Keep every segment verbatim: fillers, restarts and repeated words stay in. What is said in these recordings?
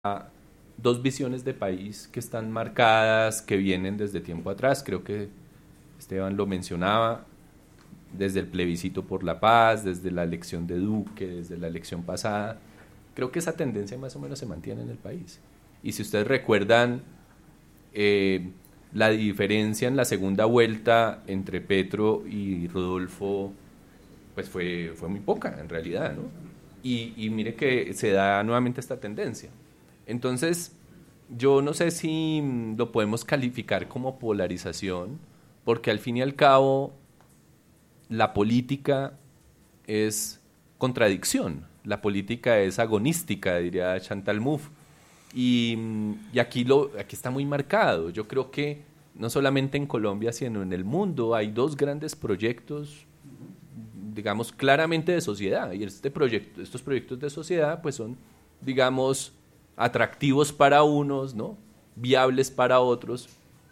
dos visiones de país que están marcadas, que vienen desde tiempo atrás. Creo que Esteban lo mencionaba, desde el plebiscito por la paz, desde la elección de Duque, desde la elección pasada. Creo que esa tendencia más o menos se mantiene en el país. Y si ustedes recuerdan, eh, la diferencia en la segunda vuelta entre Petro y Rodolfo, pues fue, fue muy poca en realidad, ¿no? Y, y mire que se da nuevamente esta tendencia. Entonces, yo no sé si lo podemos calificar como polarización, porque al fin y al cabo la política es contradicción, la política es agonística, diría Chantal Mouffe, y, y aquí, lo, aquí está muy marcado. Yo creo que no solamente en Colombia, sino en el mundo hay dos grandes proyectos, digamos, claramente de sociedad, y este proyecto, estos proyectos de sociedad pues son, digamos, atractivos para unos, ¿no? Viables para otros,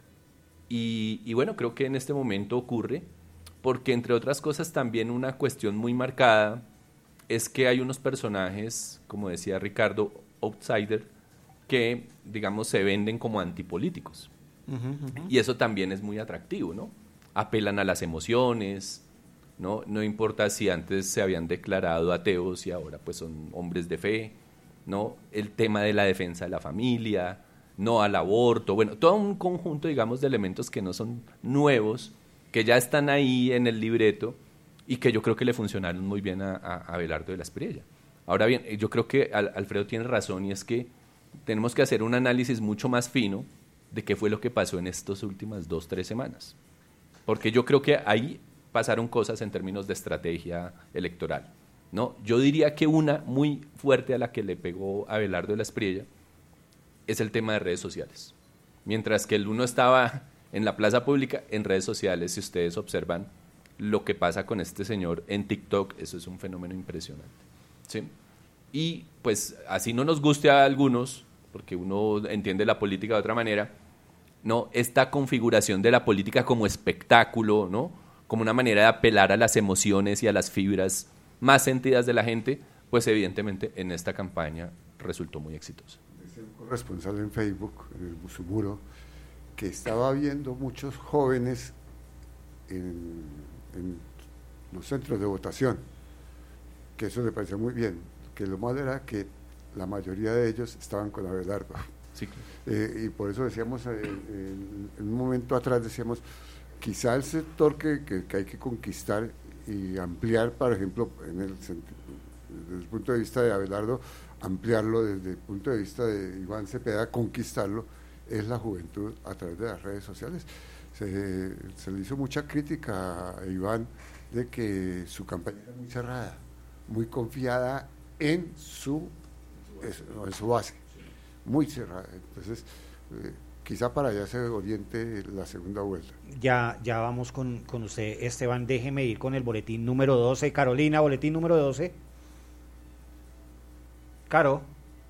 y, y bueno, creo que en este momento ocurre, porque entre otras cosas también una cuestión muy marcada es que hay unos personajes, como decía Ricardo, outsider, que, digamos, se venden como antipolíticos. Uh-huh, uh-huh. Y eso también es muy atractivo, ¿no? Apelan a las emociones, ¿no? No importa si antes se habían declarado ateos y ahora pues son hombres de fe, ¿no? El tema de la defensa de la familia, no al aborto, bueno, todo un conjunto, digamos, de elementos que no son nuevos, que ya están ahí en el libreto y que yo creo que le funcionaron muy bien a, a, a Abelardo de la Espriella. Ahora bien, yo creo que Al, Alfredo tiene razón, y es que tenemos que hacer un análisis mucho más fino de qué fue lo que pasó en estas últimas dos, tres semanas. Porque yo creo que ahí pasaron cosas en términos de estrategia electoral, ¿no? Yo diría que una muy fuerte a la que le pegó Abelardo de la Espriella es el tema de redes sociales. Mientras que el uno estaba en la plaza pública, en redes sociales, si ustedes observan lo que pasa con este señor en TikTok, eso es un fenómeno impresionante, ¿sí? Y pues así no nos guste a algunos, porque uno entiende la política de otra manera, ¿no? Esta configuración de la política como espectáculo, ¿no? Como una manera de apelar a las emociones y a las fibras más sentidas de la gente, pues evidentemente en esta campaña resultó muy exitosa. Es un corresponsal en Facebook, en el su muro, que estaba viendo muchos jóvenes en, en los centros de votación, que eso le pareció muy bien, que lo malo era que la mayoría de ellos estaban con Abelardo. Sí, claro. eh, y por eso decíamos, eh, en, en un momento atrás decíamos, quizá el sector que, que, que hay que conquistar y ampliar, por ejemplo, en el, desde el punto de vista de Abelardo, ampliarlo desde el punto de vista de Iván Cepeda, conquistarlo, es la juventud a través de las redes sociales. Se, se le hizo mucha crítica a Iván de que su campaña era muy cerrada, muy confiada en su, en su base, muy cerrada. Entonces, eh, quizá para allá se oriente la segunda vuelta. Ya, ya vamos con, con usted, Esteban. Déjeme ir con el boletín número doce. Carolina, boletín número doce. Caro.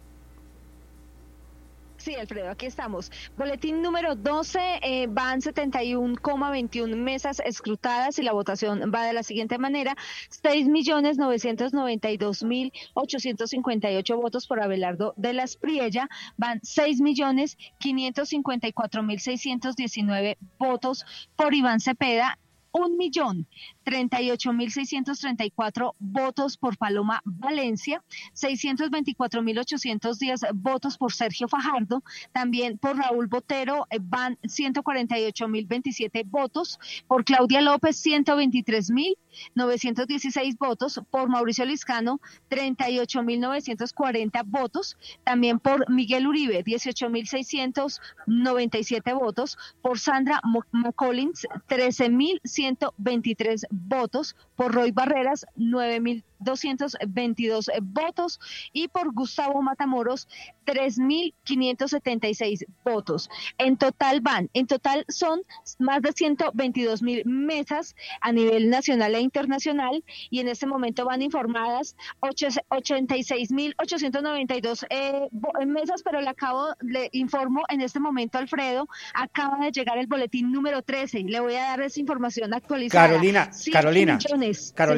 Sí, Alfredo, aquí estamos. Boletín número doce, eh, van setenta y uno coma veintiuna mesas escrutadas y la votación va de la siguiente manera: seis millones novecientos noventa y dos mil ochocientos cincuenta y ocho votos por Abelardo de la Espriella, van seis millones quinientos cincuenta y cuatro mil seiscientos diecinueve votos por Iván Cepeda, un millón treinta y ocho mil seiscientos treinta y cuatro votos por Paloma Valencia, seiscientos veinticuatro mil ochocientos diez votos por Sergio Fajardo, también por Raúl Botero eh, van ciento cuarenta y ocho mil veintisiete votos, por Claudia López ciento veintitrés mil novecientos dieciséis votos, por Mauricio Liscano treinta y ocho mil novecientos cuarenta votos, también por Miguel Uribe dieciocho mil seiscientos noventa y siete votos, por Sandra McCollins trece mil ciento veintitrés votos, por Roy Barreras nueve mil doscientos veintidós votos y por Gustavo Matamoros tres mil quinientos setenta y seis votos. En total van, en total son más de ciento veintidós mil mesas a nivel nacional e internacional, y en este momento van informadas ochenta y seis mil ochocientos noventa y dos eh, mesas, pero le acabo, le informo en este momento, Alfredo, acaba de llegar el boletín número trece, le voy a dar esa información actualizada. Carolina, Carolina, millones, Carolina. señor.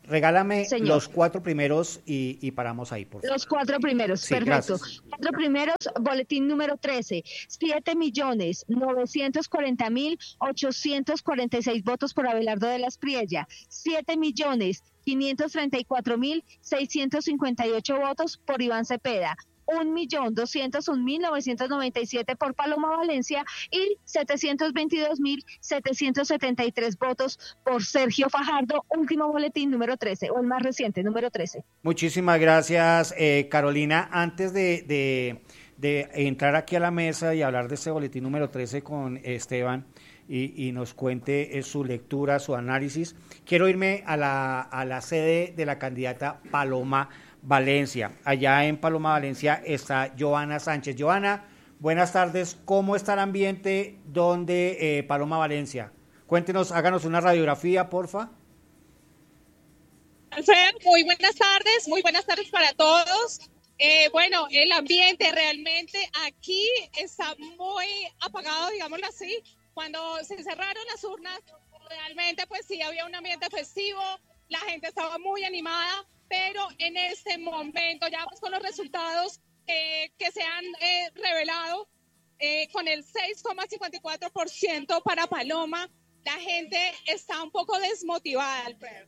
Regálame Señor. los cuatro primeros y, y paramos ahí, por favor. Los cuatro primeros, Sí, perfecto. gracias. Cuatro primeros, boletín número trece, siete millones novecientos cuarenta mil ochocientos cuarenta y seis votos por Abelardo de la Espriella, siete millones quinientos treinta y cuatro mil seiscientos cincuenta y ocho votos por Iván Cepeda, un millón doscientos un mil novecientos noventa y siete por Paloma Valencia y setecientos veintidós mil setecientos setenta y tres votos por Sergio Fajardo, último boletín número trece, o el más reciente, número trece. Muchísimas gracias, eh, Carolina. Antes de, de, de entrar aquí a la mesa y hablar de este boletín número trece con Esteban y, y nos cuente eh, su lectura, su análisis, quiero irme a la, a la sede de la candidata Paloma Valencia. Allá en Paloma Valencia está Joana Sánchez. Joana, buenas tardes. ¿Cómo está el ambiente donde eh, Paloma Valencia? Cuéntenos, háganos una radiografía, porfa. Alfredo, muy buenas tardes, muy buenas tardes para todos. Eh, bueno, el ambiente realmente aquí está muy apagado, digámoslo así. Cuando se cerraron las urnas, realmente pues sí había un ambiente festivo, la gente estaba muy animada, pero en este momento, ya pues con los resultados eh, que se han eh, revelado, eh, con el seis coma cincuenta y cuatro por ciento para Paloma, la gente está un poco desmotivada, Alfredo.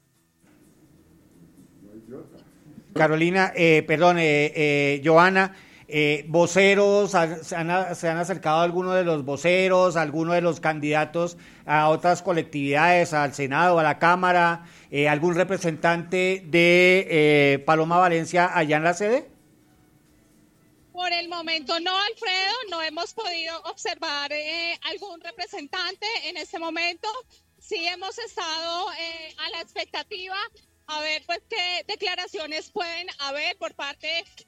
Carolina, eh, perdón, eh, eh, Joana, eh, voceros, se han, se han acercado a alguno de los voceros, a alguno de los candidatos a otras colectividades, al Senado, a la Cámara, eh, algún representante de eh, Paloma Valencia allá en la sede? Por el momento no, Alfredo, no hemos podido observar eh, algún representante en este momento. Sí hemos estado eh, a la expectativa a ver pues qué declaraciones pueden haber por parte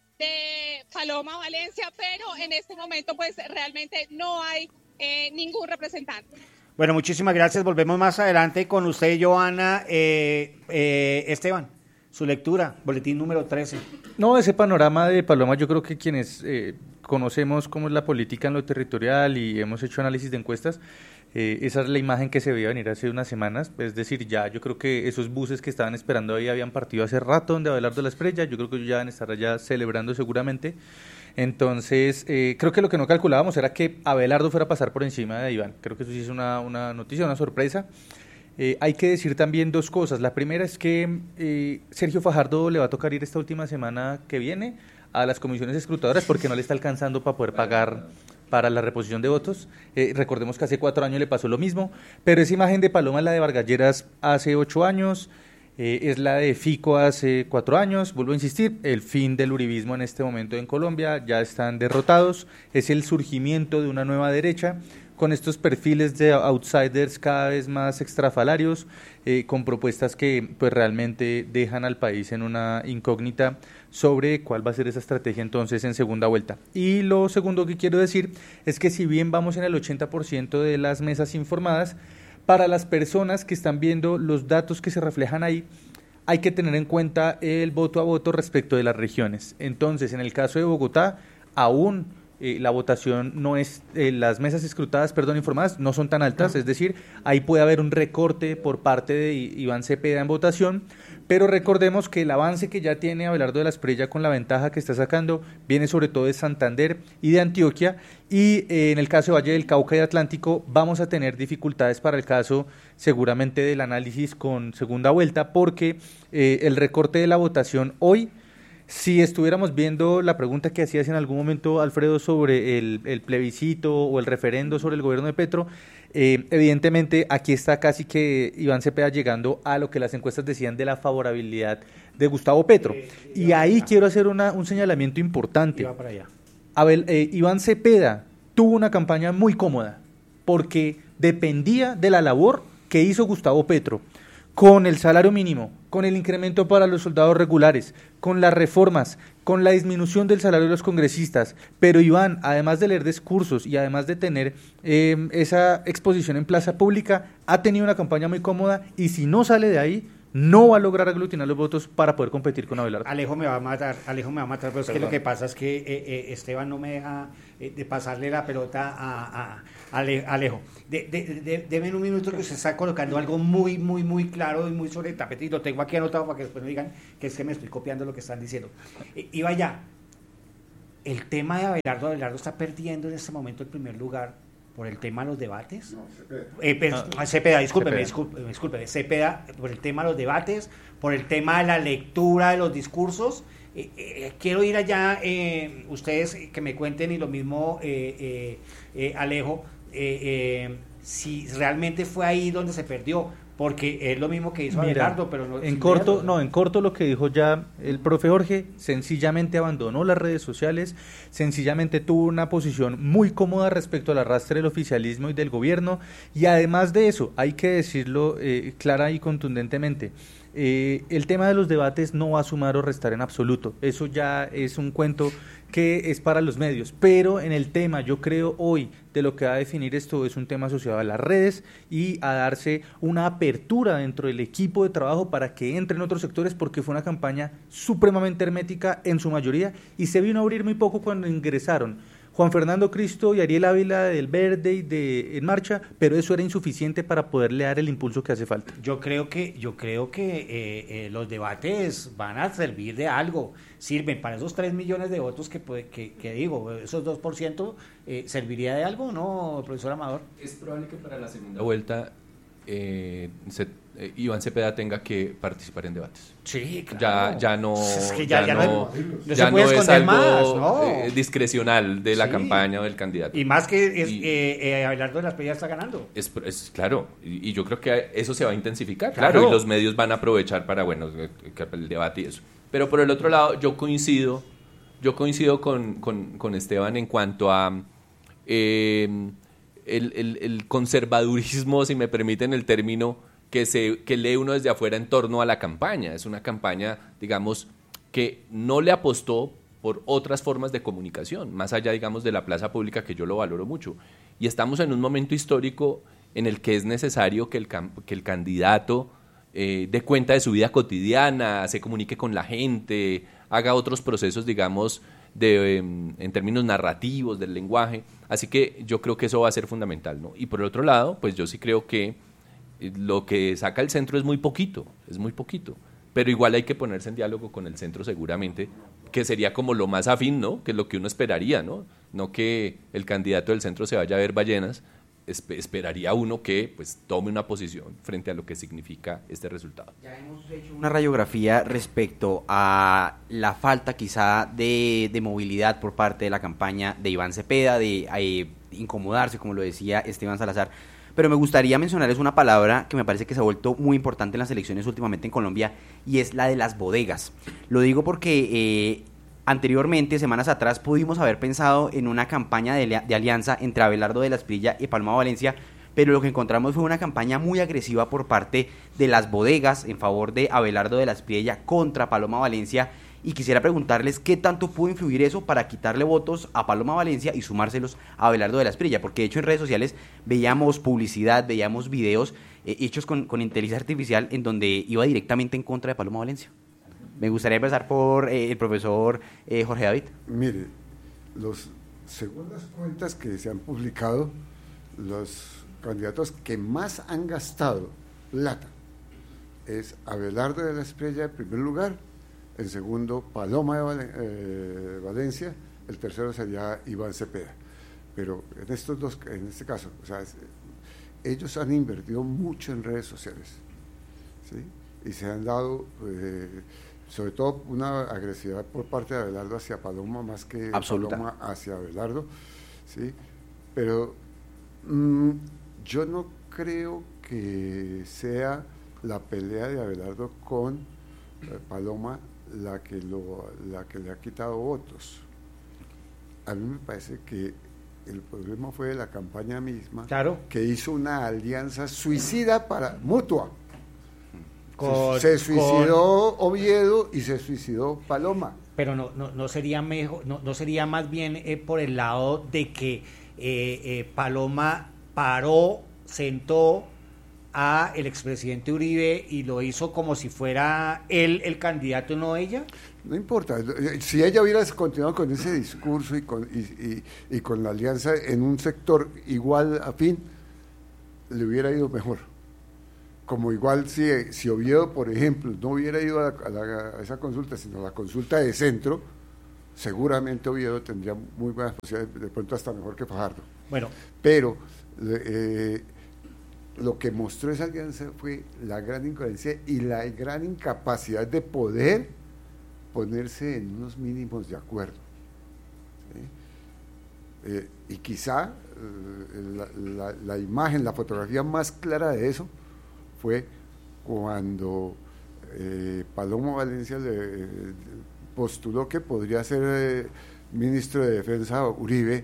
de Paloma Valencia, pero en este momento pues realmente no hay eh, ningún representante. Bueno, muchísimas gracias. Volvemos más adelante con usted, Joana. Eh, eh, Esteban, su lectura, boletín número trece. No, ese panorama de Paloma, yo creo que quienes eh, conocemos cómo es la política en lo territorial y hemos hecho análisis de encuestas, eh, esa es la imagen que se veía venir hace unas semanas. Es decir, ya yo creo que esos buses que estaban esperando ahí habían partido hace rato donde Abelardo de la Espriella, yo creo que ellos ya van a estar allá celebrando seguramente. Entonces, eh, creo que lo que no calculábamos era que Abelardo fuera a pasar por encima de Iván. Creo que eso sí es una, una noticia, una sorpresa. Eh, hay que decir también dos cosas. La primera es que eh, Sergio Fajardo le va a tocar ir esta última semana que viene a las comisiones escrutadoras porque no le está alcanzando para poder pagar para la reposición de votos. Eh, recordemos que hace cuatro años le pasó lo mismo, pero esa imagen de Paloma es la de Vargas Lleras hace ocho años, eh, es la de Fico hace cuatro años. Vuelvo a insistir, el fin del uribismo en este momento en Colombia, ya están derrotados, es el surgimiento de una nueva derecha, con estos perfiles de outsiders cada vez más extrafalarios, eh, con propuestas que pues realmente dejan al país en una incógnita sobre cuál va a ser esa estrategia entonces en segunda vuelta. Y lo segundo que quiero decir es que si bien vamos en el ochenta por ciento de las mesas informadas, para las personas que están viendo los datos que se reflejan ahí, hay que tener en cuenta el voto a voto respecto de las regiones. Entonces, en el caso de Bogotá, aún Eh, la votación no es, eh, las mesas escrutadas, perdón, informadas, no son tan altas, es decir, ahí puede haber un recorte por parte de Iván Cepeda en votación, pero recordemos que el avance que ya tiene Abelardo de la Espriella con la ventaja que está sacando viene sobre todo de Santander y de Antioquia, y eh, en el caso de Valle del Cauca y Atlántico vamos a tener dificultades para el caso seguramente del análisis con segunda vuelta, porque eh, el recorte de la votación hoy, si estuviéramos viendo la pregunta que hacías en algún momento, Alfredo, sobre el, el plebiscito o el referendo sobre el gobierno de Petro, eh, evidentemente aquí está casi que Iván Cepeda llegando a lo que las encuestas decían de la favorabilidad de Gustavo Petro. Y ahí quiero hacer una, un señalamiento importante. Iba para allá. Abel, eh, Iván Cepeda tuvo una campaña muy cómoda porque dependía de la labor que hizo Gustavo Petro, con el salario mínimo, con el incremento para los soldados regulares, con las reformas, con la disminución del salario de los congresistas. Pero Iván, además de leer discursos y además de tener eh, esa exposición en plaza pública, ha tenido una campaña muy cómoda y si no sale de ahí, no va a lograr aglutinar los votos para poder competir con Abelardo. Alejo me va a matar, Alejo me va a matar, pero es que lo que pasa es que eh, eh, Esteban no me deja eh, de pasarle la pelota a, a, a Alejo. De, de, de, deme un minuto que usted está colocando algo muy, muy, muy claro y muy sobre el tapete, y lo tengo aquí anotado para que después no digan que es que me estoy copiando lo que están diciendo. Eh, y vaya, el tema de Abelardo, Abelardo está perdiendo en este momento el primer lugar por el tema de los debates. No, Cepeda. Eh, pero, Ah, Cepeda, discúlpeme, Cepeda. discúlpeme, discúlpeme, Cepeda, por el tema de los debates, por el tema de la lectura de los discursos. Eh, eh, quiero ir allá, eh, ustedes que me cuenten, y lo mismo eh, eh, eh, Alejo, eh, eh, si realmente fue ahí donde se perdió, porque es lo mismo que hizo Mira, Abelardo, pero no, en sin corto, verlo. no, en corto lo que dijo ya el profe Jorge, sencillamente abandonó las redes sociales, sencillamente tuvo una posición muy cómoda respecto al arrastre del oficialismo y del gobierno, y además de eso, hay que decirlo eh, clara y contundentemente, eh, el tema de los debates no va a sumar o restar en absoluto, eso ya es un cuento que es para los medios, pero en el tema, yo creo hoy, de lo que va a definir esto es un tema asociado a las redes y a darse una apertura dentro del equipo de trabajo para que entren otros sectores, porque fue una campaña supremamente hermética en su mayoría y se vino a abrir muy poco cuando ingresaron Juan Fernando Cristo y Ariel Ávila del Verde y de En Marcha, pero eso era insuficiente para poderle dar el impulso que hace falta. Yo creo que, yo creo que eh, eh, los debates van a servir de algo, sirven para esos tres millones de votos que, puede- que, que digo, esos dos por ciento, eh, ¿serviría de algo, no, profesor Amador? Es probable que para la segunda vuelta eh, se- eh, Iván Cepeda tenga que participar en debates. Sí, Ya, ya no, Es que ya, ya no, no, no ya se puede no es esconder algo más, ¿no? eh, discrecional de la Sí. campaña o del candidato. Y más que es, Y- eh, eh, Abelardo de las Pellas está ganando. Es, es claro, y, y yo creo que eso se va a intensificar, Claro. claro, y los medios van a aprovechar para, bueno, que el debate y eso. Pero por el otro lado, yo coincido, yo coincido con, con, con Esteban en cuanto a eh, el, el, el conservadurismo, si me permiten el término, que, se, que lee uno desde afuera en torno a la campaña. Es una campaña, digamos, que no le apostó por otras formas de comunicación, más allá, digamos, de la plaza pública, que yo lo valoro mucho. Y estamos en un momento histórico en el que es necesario que el, cam- que el candidato eh, dé cuenta de su vida cotidiana, se comunique con la gente, haga otros procesos, digamos, de, eh, en términos narrativos, del lenguaje. Así que yo creo que eso va a ser fundamental, ¿no? Y por el otro lado, pues yo sí creo que eh, lo que saca el centro es muy poquito, es muy poquito. Pero igual hay que ponerse en diálogo con el centro seguramente, que sería como lo más afín, ¿no? Que es lo que uno esperaría, ¿no? No que el candidato del centro se vaya a ver ballenas, esp- esperaría uno que pues tome una posición frente a lo que significa este resultado. Ya hemos hecho una radiografía respecto a la falta quizá de, de movilidad por parte de la campaña de Iván Cepeda, de eh, incomodarse, como lo decía Esteban Salazar. Pero me gustaría mencionarles una palabra que me parece que se ha vuelto muy importante en las elecciones últimamente en Colombia, y es la de las bodegas. Lo digo porque eh, anteriormente, semanas atrás, pudimos haber pensado en una campaña de, de alianza entre Abelardo de la Espriella y Paloma Valencia, pero lo que encontramos fue una campaña muy agresiva por parte de las bodegas en favor de Abelardo de la Espriella contra Paloma Valencia. Y quisiera preguntarles qué tanto pudo influir eso para quitarle votos a Paloma Valencia y sumárselos a Abelardo de la Espriella, porque de hecho en redes sociales veíamos publicidad, veíamos videos eh, hechos con, con inteligencia artificial en donde iba directamente en contra de Paloma Valencia. Me gustaría empezar por eh, el profesor eh, Jorge David. Mire, los, según las cuentas que se han publicado, los candidatos que más han gastado plata es Abelardo de la Espriella en primer lugar, el segundo Paloma de Valen- eh, Valencia, el tercero sería Iván Cepeda. Pero en estos dos, en este caso, o sea, es- ellos han invertido mucho en redes sociales, ¿sí? Y se han dado, eh, sobre todo, una agresividad por parte de Abelardo hacia Paloma más que Absoluta. Paloma hacia Abelardo, ¿sí? Pero mm, yo no creo que sea la pelea de Abelardo con eh, Paloma la que lo la que le ha quitado votos. A mí me parece que el problema fue de la campaña misma, Claro. que hizo una alianza suicida para mutua. Con- se, se suicidó Oviedo y se suicidó Paloma. Pero no, no, no sería mejor, no, no sería más bien eh, por el lado de que eh, eh, Paloma paró, sentó a el expresidente Uribe y lo hizo como si fuera él el candidato, no ella? No importa, si ella hubiera continuado con ese discurso y con, y, y, y con la alianza en un sector igual afín, le hubiera ido mejor. Como igual si, si Oviedo, por ejemplo, no hubiera ido a, a, la, a esa consulta, sino a la consulta de centro, seguramente Oviedo tendría muy buenas posibilidades, de pronto hasta mejor que Fajardo. Bueno, pero eh, lo que mostró esa alianza fue la gran incoherencia y la gran incapacidad de poder ponerse en unos mínimos de acuerdo. ¿Sí? Eh, y quizá eh, la, la, la imagen, la fotografía más clara de eso fue cuando eh, Paloma Valencia le postuló que podría ser eh, ministro de Defensa Uribe,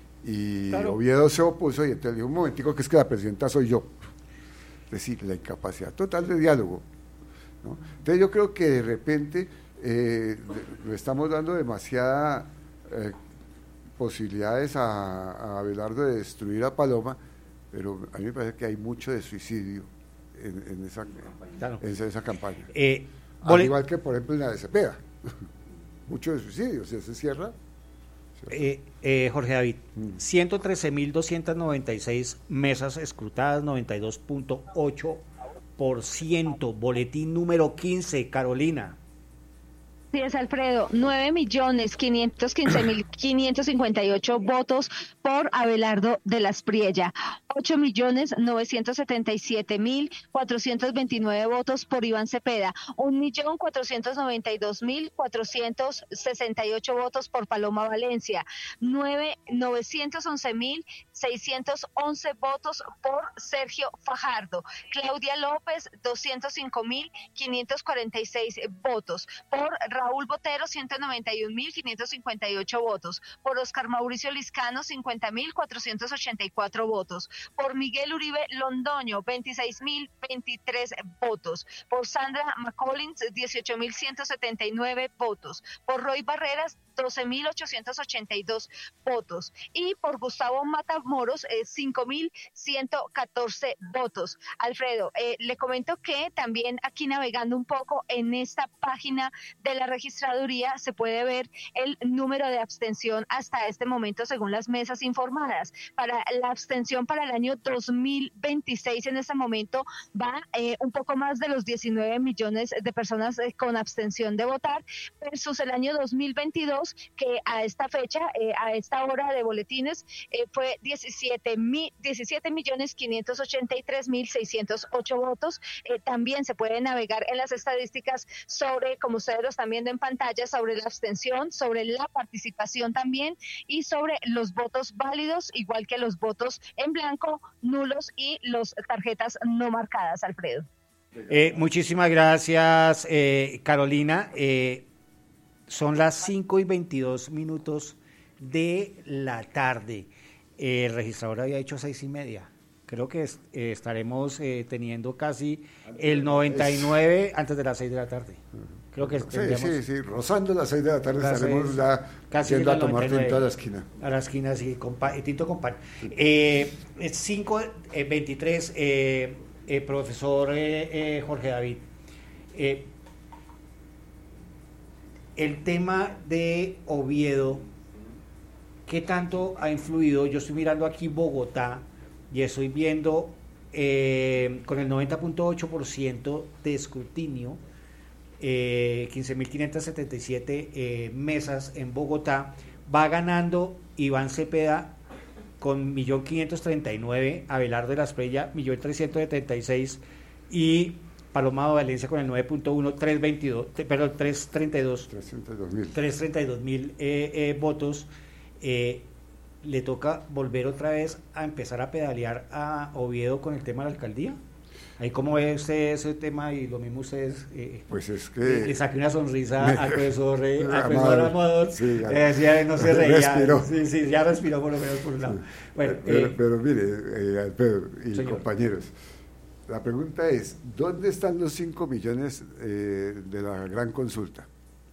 y claro. Oviedo se opuso y entonces le dijo, un momentico, que es que la presidenta soy yo. Es decir, la incapacidad total de diálogo, ¿no? Entonces yo creo que de repente eh, le estamos dando demasiadas eh, posibilidades a, a Abelardo de destruir a Paloma, pero a mí me parece que hay mucho de suicidio en, en, esa, claro. en esa, esa campaña. Eh, Al igual que, por ejemplo, en la de Cepeda. Mucho de suicidio, si se cierra. Eh, eh, Jorge David, mm. ciento trece mil doscientas noventa y seis mesas escrutadas, noventa y dos punto ocho por ciento. Boletín número quince, Carolina. Sí, es Alfredo, nueve millones quinientos quince mil quinientos cincuenta y ocho votos por Abelardo de la Espriella, ocho millones novecientos setenta y siete mil cuatrocientos veintinueve votos por Iván Cepeda, un millón cuatrocientos noventa y dos mil cuatrocientos sesenta y ocho votos por Paloma Valencia, novecientos once mil seiscientos once votos por Sergio Fajardo, Claudia López doscientos cinco mil quinientos cuarenta y seis votos, por Raúl Botero ciento noventa y un mil quinientos cincuenta y ocho votos, por Oscar Mauricio Liscano cincuenta mil cuatrocientos ochenta y cuatro votos, por Miguel Uribe Londoño veintiséis mil veintitrés votos, por Sandra McCollins dieciocho mil ciento setenta y nueve votos, por Roy Barreras doce mil ochocientos ochenta y dos votos y por Gustavo Matamoros eh, cinco mil ciento catorce votos. Alfredo, eh, le comento que también aquí navegando un poco en esta página de la registraduría se puede ver el número de abstención hasta este momento según las mesas informadas. Para la abstención para el año dos mil veintiséis en este momento va eh, un poco más de los diecinueve millones de personas eh, con abstención de votar versus el año dos mil veintidós que a esta fecha, eh, a esta hora de boletines eh, fue diecisiete millones quinientos ochenta y tres mil seiscientos ocho votos. Eh, también se puede navegar en las estadísticas sobre, como ustedes lo están viendo en pantalla, sobre la abstención, sobre la participación también y sobre los votos válidos, igual que los votos en blanco, nulos y las tarjetas no marcadas, Alfredo. Eh, muchísimas gracias, eh, Carolina. Eh, son las cinco y veintidós minutos de la tarde. Eh, el registrador había dicho seis y media. Creo que es, eh, estaremos eh, teniendo casi el noventa y nueve antes de las seis de la tarde. Creo que sí, sí, sí, rozando las seis de la tarde estaremos seis, ya casi yendo a tomar tinto a la esquina. A la esquina, sí, con pan, tinto con pan. Sí. Eh, cinco veintitrés, eh, eh, profesor eh, eh, Jorge David. Eh, el tema de Oviedo, ¿qué tanto ha influido? Yo estoy mirando aquí Bogotá y estoy viendo eh, con el noventa punto ocho por ciento de escrutinio, eh, quince mil quinientos setenta y siete eh, mesas en Bogotá, va ganando Iván Cepeda con un millón quinientos treinta y nueve, Abelardo de la Espriella un millón trescientos setenta y seis y Paloma Valencia con el nueve punto uno, trescientos veintidós, perdón, trescientos treinta y dos mil trescientos treinta y dos mil eh, eh, votos. Eh, le toca volver otra vez a empezar a pedalear a Oviedo con el tema de la alcaldía. Ahí cómo ve usted ese tema y lo mismo ustedes. Eh, pues es que le, le saqué una sonrisa al profesor, eh, al profesor Amador. Sí, ya, eh, decía, no se reía. Respiró. Sí, sí, ya respiró por lo menos por un lado. Sí. Bueno, pero, eh, pero mire, eh, Alfredo y señor. compañeros, la pregunta es, ¿dónde están los cinco millones eh, de la gran consulta?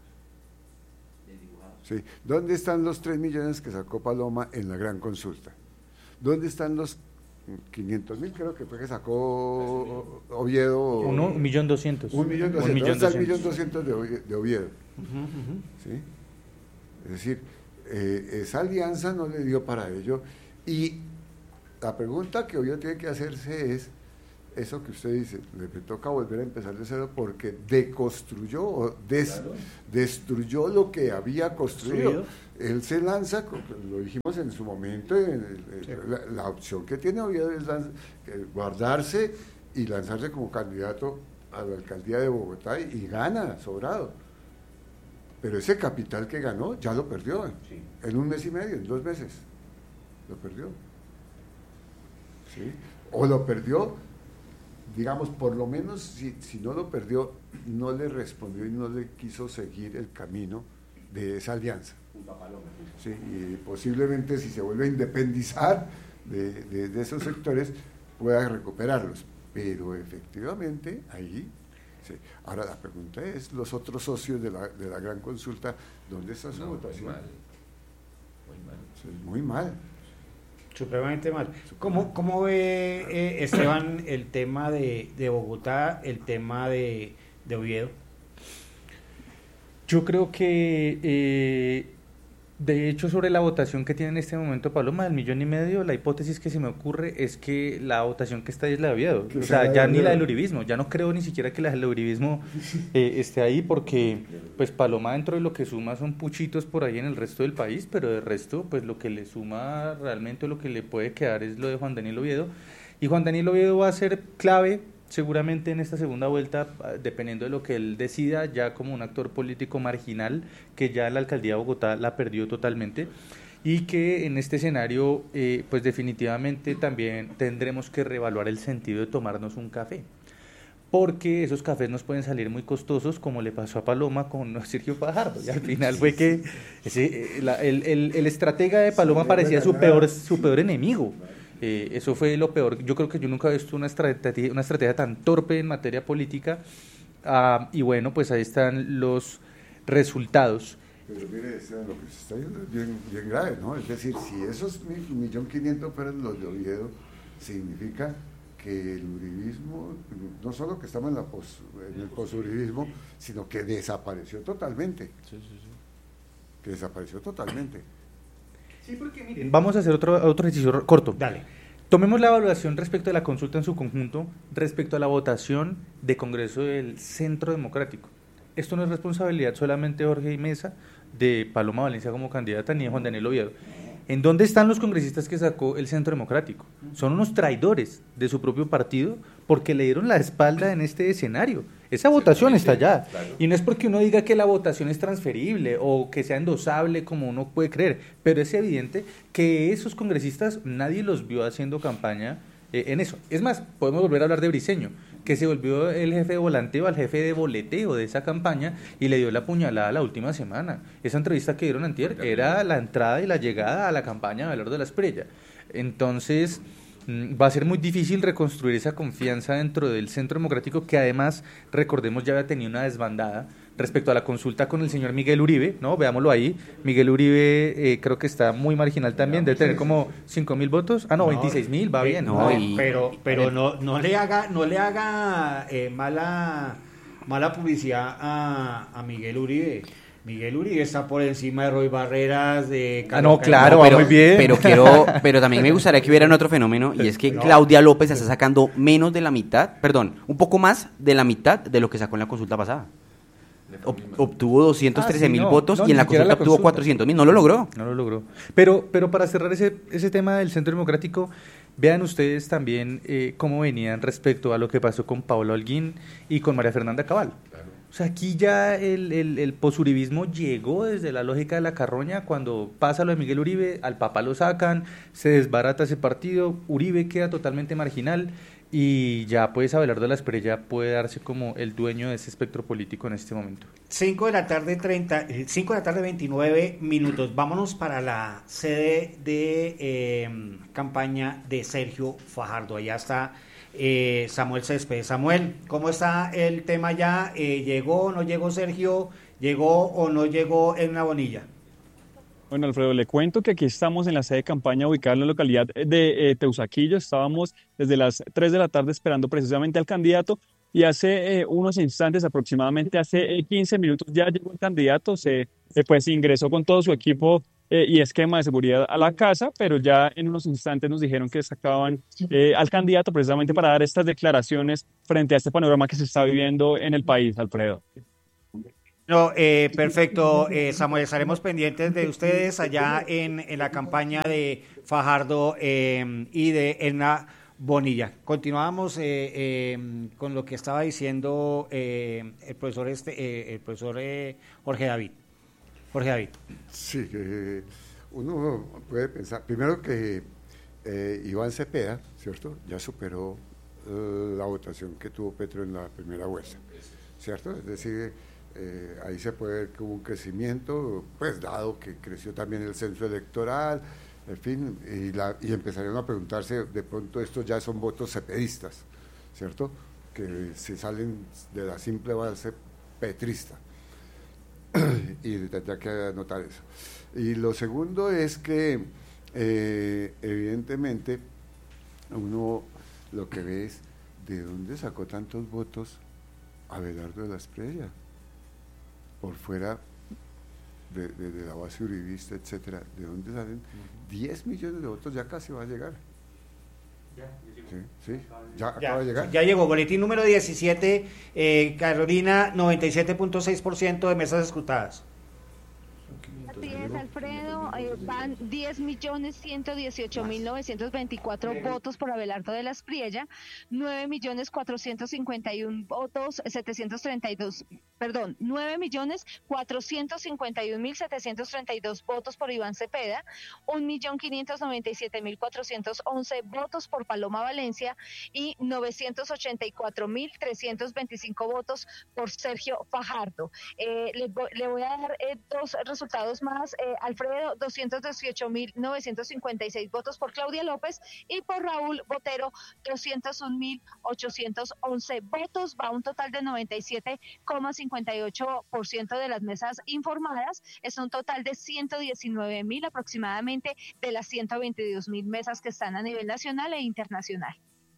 Sí. ¿Dónde están los tres millones que sacó Paloma en la gran consulta? ¿Dónde están los quinientos mil creo que fue que sacó Oviedo. Uno, un millón doscientos. Un millón doscientos. ¿Dónde está el millón doscientos de Oviedo? De Oviedo? Uh-huh, uh-huh. ¿Sí? Es decir, eh, esa alianza no le dio para ello. Y la pregunta que Oviedo tiene que hacerse es, eso que usted dice, le toca volver a empezar de cero porque deconstruyó, o des, claro. destruyó lo que había construido. Él se lanza, lo dijimos en su momento, en el, sí. la, la opción que tiene Oviedo es lanz, guardarse y lanzarse como candidato a la alcaldía de Bogotá y, y gana, sobrado. Pero ese capital que ganó ya lo perdió sí. en un mes y medio, en dos meses. Lo perdió. ¿Sí? O lo perdió, digamos, por lo menos, si, si no lo perdió, no le respondió y no le quiso seguir el camino de esa alianza. Sí, y posiblemente si se vuelve a independizar de, de, de esos sectores, pueda recuperarlos. Pero efectivamente, ahí... Sí. Ahora la pregunta es, los otros socios de la, de la gran consulta, ¿dónde está su no, votación? Muy mal. Muy mal. Sí, muy mal. Supremamente mal. ¿Cómo, cómo ve eh, Esteban el tema de, de Bogotá, el tema de, de Oviedo? Yo creo que, eh, de hecho, sobre la votación que tiene en este momento Paloma, del millón y medio, la hipótesis que se me ocurre es que la votación que está ahí es la de Oviedo. O sea, ya ni la del uribismo, ya no creo ni siquiera que la del uribismo eh, esté ahí, porque pues Paloma dentro de lo que suma son puchitos por ahí en el resto del país, pero de resto, pues lo que le suma realmente, lo que le puede quedar es lo de Juan Daniel Oviedo, y Juan Daniel Oviedo va a ser clave seguramente en esta segunda vuelta, dependiendo de lo que él decida, ya como un actor político marginal, que ya la alcaldía de Bogotá la perdió totalmente, y que en este escenario, eh, pues definitivamente también tendremos que reevaluar el sentido de tomarnos un café, porque esos cafés nos pueden salir muy costosos, como le pasó a Paloma con Sergio Fajardo, y al final fue que ese, la, el, el, el estratega de Paloma parecía su peor, su peor enemigo. Eh, eso fue lo peor. Yo creo que yo nunca he visto una estrategia, una estrategia tan torpe en materia política. Uh, y bueno, pues ahí están los resultados. Pero mire, lo que se está yendo es bien, bien grave, ¿no? Es decir, si esos un millón quinientos fueron los de Oviedo, significa que el uribismo, no solo que estamos en, la pos, en el posuribismo, sino que desapareció totalmente. Sí, sí, sí. Que desapareció totalmente. Sí, porque miren, vamos a hacer otro, otro ejercicio corto. Dale. Tomemos la evaluación respecto a la consulta en su conjunto, respecto a la votación de Congreso del Centro Democrático. Esto no es responsabilidad solamente de Jorge Mesa, de Paloma Valencia como candidata, ni de Juan Daniel Oviedo. ¿En dónde están los congresistas que sacó el Centro Democrático? Son unos traidores de su propio partido porque le dieron la espalda en este escenario. Esa votación está allá. Claro. Y no es porque uno diga que la votación es transferible o que sea endosable como uno puede creer, pero es evidente que esos congresistas nadie los vio haciendo campaña eh, en eso. Es más, podemos volver a hablar de Briceño, que se volvió el jefe de volanteo al jefe de boleteo de esa campaña y le dio la puñalada la última semana. Esa entrevista que dieron antier era la entrada y la llegada a la campaña de Abelardo de la Espriella. Entonces va a ser muy difícil reconstruir esa confianza dentro del Centro Democrático, que además, recordemos, ya había tenido una desbandada respecto a la consulta con el señor Miguel Uribe, ¿no? Veámoslo ahí. Miguel Uribe eh, creo que está muy marginal también, debe tener como cinco mil votos. Ah, no, no veintiséis mil, va bien. No, y, pero pero no no le haga no le haga eh, mala mala publicidad a, a Miguel Uribe. Miguel Uribe está por encima de Roy Barreras, de Carlos. Ah, no, claro, no, pero, muy bien. Pero quiero, pero también me gustaría que hubiera otro fenómeno, y es que no. Claudia López está sacando menos de la mitad, perdón, un poco más de la mitad de lo que sacó en la consulta pasada. Ob, obtuvo doscientos trece mil ah, sí, no, votos no, y en la consulta, la consulta obtuvo cuatrocientos mil, no lo logró. No lo logró. Pero, pero para cerrar ese, ese tema del Centro Democrático, vean ustedes también eh, cómo venían respecto a lo que pasó con Paola Holguín y con María Fernanda Cabal. Claro. O sea, aquí ya el, el, el posuribismo llegó desde la lógica de la carroña. Cuando pasa lo de Miguel Uribe, al papá lo sacan, se desbarata ese partido, Uribe queda totalmente marginal y ya pues Abelardo de la Espriella puede darse como el dueño de ese espectro político en este momento. cinco de la tarde, treinta, cinco de la tarde, veintinueve minutos. Vámonos para la sede de eh, campaña de Sergio Fajardo. Allá está Eh, Samuel Céspedes. Samuel, ¿cómo está el tema ya? Eh, ¿Llegó o no llegó Sergio? ¿Llegó o no llegó en una bonilla? Bueno, Alfredo, le cuento que aquí estamos en la sede de campaña ubicada en la localidad de eh, Teusaquillo. Estábamos desde las tres de la tarde esperando precisamente al candidato y hace eh, unos instantes, aproximadamente hace eh, quince minutos, ya llegó el candidato, se eh, pues ingresó con todo su equipo eh, y esquema de seguridad a la casa, pero ya en unos instantes nos dijeron que sacaban eh, al candidato precisamente para dar estas declaraciones frente a este panorama que se está viviendo en el país, Alfredo. No, eh, perfecto, eh, Samuel, estaremos pendientes de ustedes allá en, en la campaña de Fajardo eh, y de Elna Bonilla. Continuamos eh, eh, con lo que estaba diciendo eh, el profesor este, eh, el profesor eh, Jorge David. Jorge David. Sí, eh, uno puede pensar, primero que eh, Iván Cepeda, ¿cierto? Ya superó eh, la votación que tuvo Petro en la primera vuelta, ¿cierto? Es decir, Eh, ahí se puede ver que hubo un crecimiento, pues dado que creció también el censo electoral, en fin, y, la, y empezaron a preguntarse, de pronto estos ya son votos cepedistas, ¿cierto? Que se salen de la simple base petrista, y tendría que anotar eso. Y lo segundo es que, eh, evidentemente, uno lo que ve es, ¿de dónde sacó tantos votos Abelardo de la Espriella? Por fuera de, de, de la base uribista, etcétera, ¿de dónde salen? diez millones de votos, ya casi va a llegar. Ya, sí, sí, ya acaba Ya, de llegar. ya llegó, boletín número diecisiete, eh, Carolina, noventa y siete punto seis por ciento de mesas escrutadas. Así es, Alfredo, eh, van diez millones ciento dieciocho mil novecientos veinticuatro votos por Abelardo de la Espriella, nueve millones cuatrocientos cincuenta y uno votos, setecientos treinta y dos, perdón, nueve millones cuatrocientos cincuenta y un mil setecientos treinta y dos votos por Iván Cepeda, un millón quinientos noventa y siete mil cuatrocientos once votos por Paloma Valencia y novecientos ochenta y cuatro mil trescientos veinticinco votos por Sergio Fajardo. Eh, le, le voy a dar eh, dos resultados más, eh, Alfredo, doscientos dieciocho mil novecientos cincuenta y seis votos por Claudia López y por Raúl Botero doscientos un mil ochocientos once votos, va a un total de noventa y siete coma cincuenta y ocho por ciento de las mesas informadas, es un total de ciento diecinueve mil aproximadamente de las ciento veintidós mil mesas que están a nivel nacional e internacional.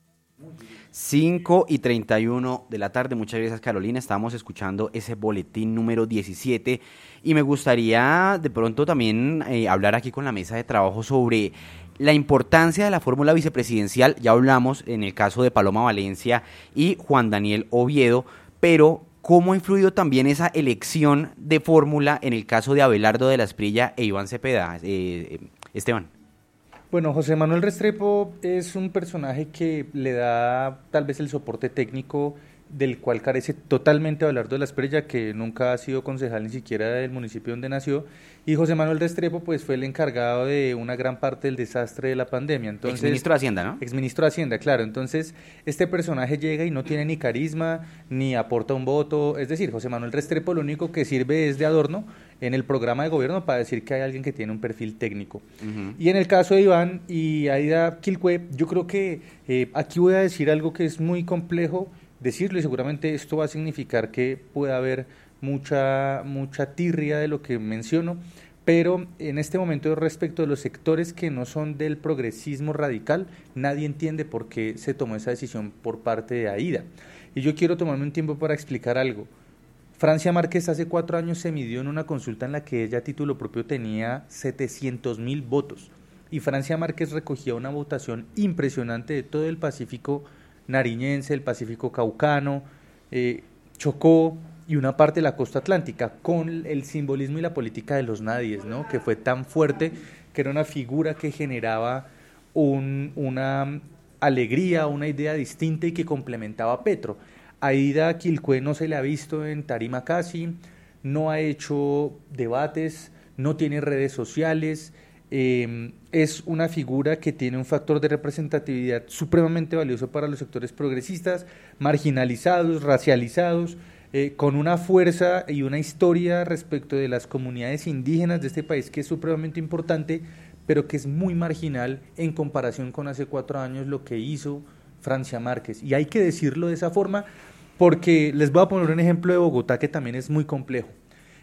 cinco y treinta y uno de la tarde, muchas gracias Carolina, estamos escuchando ese boletín número diecisiete y me gustaría de pronto también eh, hablar aquí con la mesa de trabajo sobre la importancia de la fórmula vicepresidencial. Ya hablamos en el caso de Paloma Valencia y Juan Daniel Oviedo, pero ¿cómo ha influido también esa elección de fórmula en el caso de Abelardo de la Espriella e Iván Cepeda? Eh, Esteban. Bueno, José Manuel Restrepo es un personaje que le da tal vez el soporte técnico del cual carece totalmente Abelardo de la Espriella, que nunca ha sido concejal ni siquiera del municipio donde nació, y José Manuel Restrepo pues fue el encargado de una gran parte del desastre de la pandemia. Entonces, exministro de Hacienda, ¿no? Exministro de Hacienda, claro. Entonces, este personaje llega y no tiene ni carisma, ni aporta un voto, es decir, José Manuel Restrepo lo único que sirve es de adorno en el programa de gobierno para decir que hay alguien que tiene un perfil técnico. Uh-huh. Y en el caso de Iván y Aida Quilcue, yo creo que eh, aquí voy a decir algo que es muy complejo decirlo y seguramente esto va a significar que pueda haber mucha, mucha tirria de lo que menciono, pero en este momento respecto de los sectores que no son del progresismo radical, nadie entiende por qué se tomó esa decisión por parte de Aida. Y yo quiero tomarme un tiempo para explicar algo. Francia Márquez hace cuatro años se midió en una consulta en la que ella a título propio tenía setecientos mil votos y Francia Márquez recogía una votación impresionante de todo el Pacífico nariñense, el Pacífico caucano, eh, Chocó y una parte de la costa atlántica, con el simbolismo y la política de los nadies, ¿no? Que fue tan fuerte, que era una figura que generaba un, una alegría, una idea distinta y que complementaba a Petro. Aida Quilcue no se le ha visto en tarima casi, no ha hecho debates, no tiene redes sociales, eh, es una figura que tiene un factor de representatividad supremamente valioso para los sectores progresistas, marginalizados, racializados, eh, con una fuerza y una historia respecto de las comunidades indígenas de este país que es supremamente importante, pero que es muy marginal en comparación con hace cuatro años lo que hizo Francia Márquez. Y hay que decirlo de esa forma porque les voy a poner un ejemplo de Bogotá que también es muy complejo.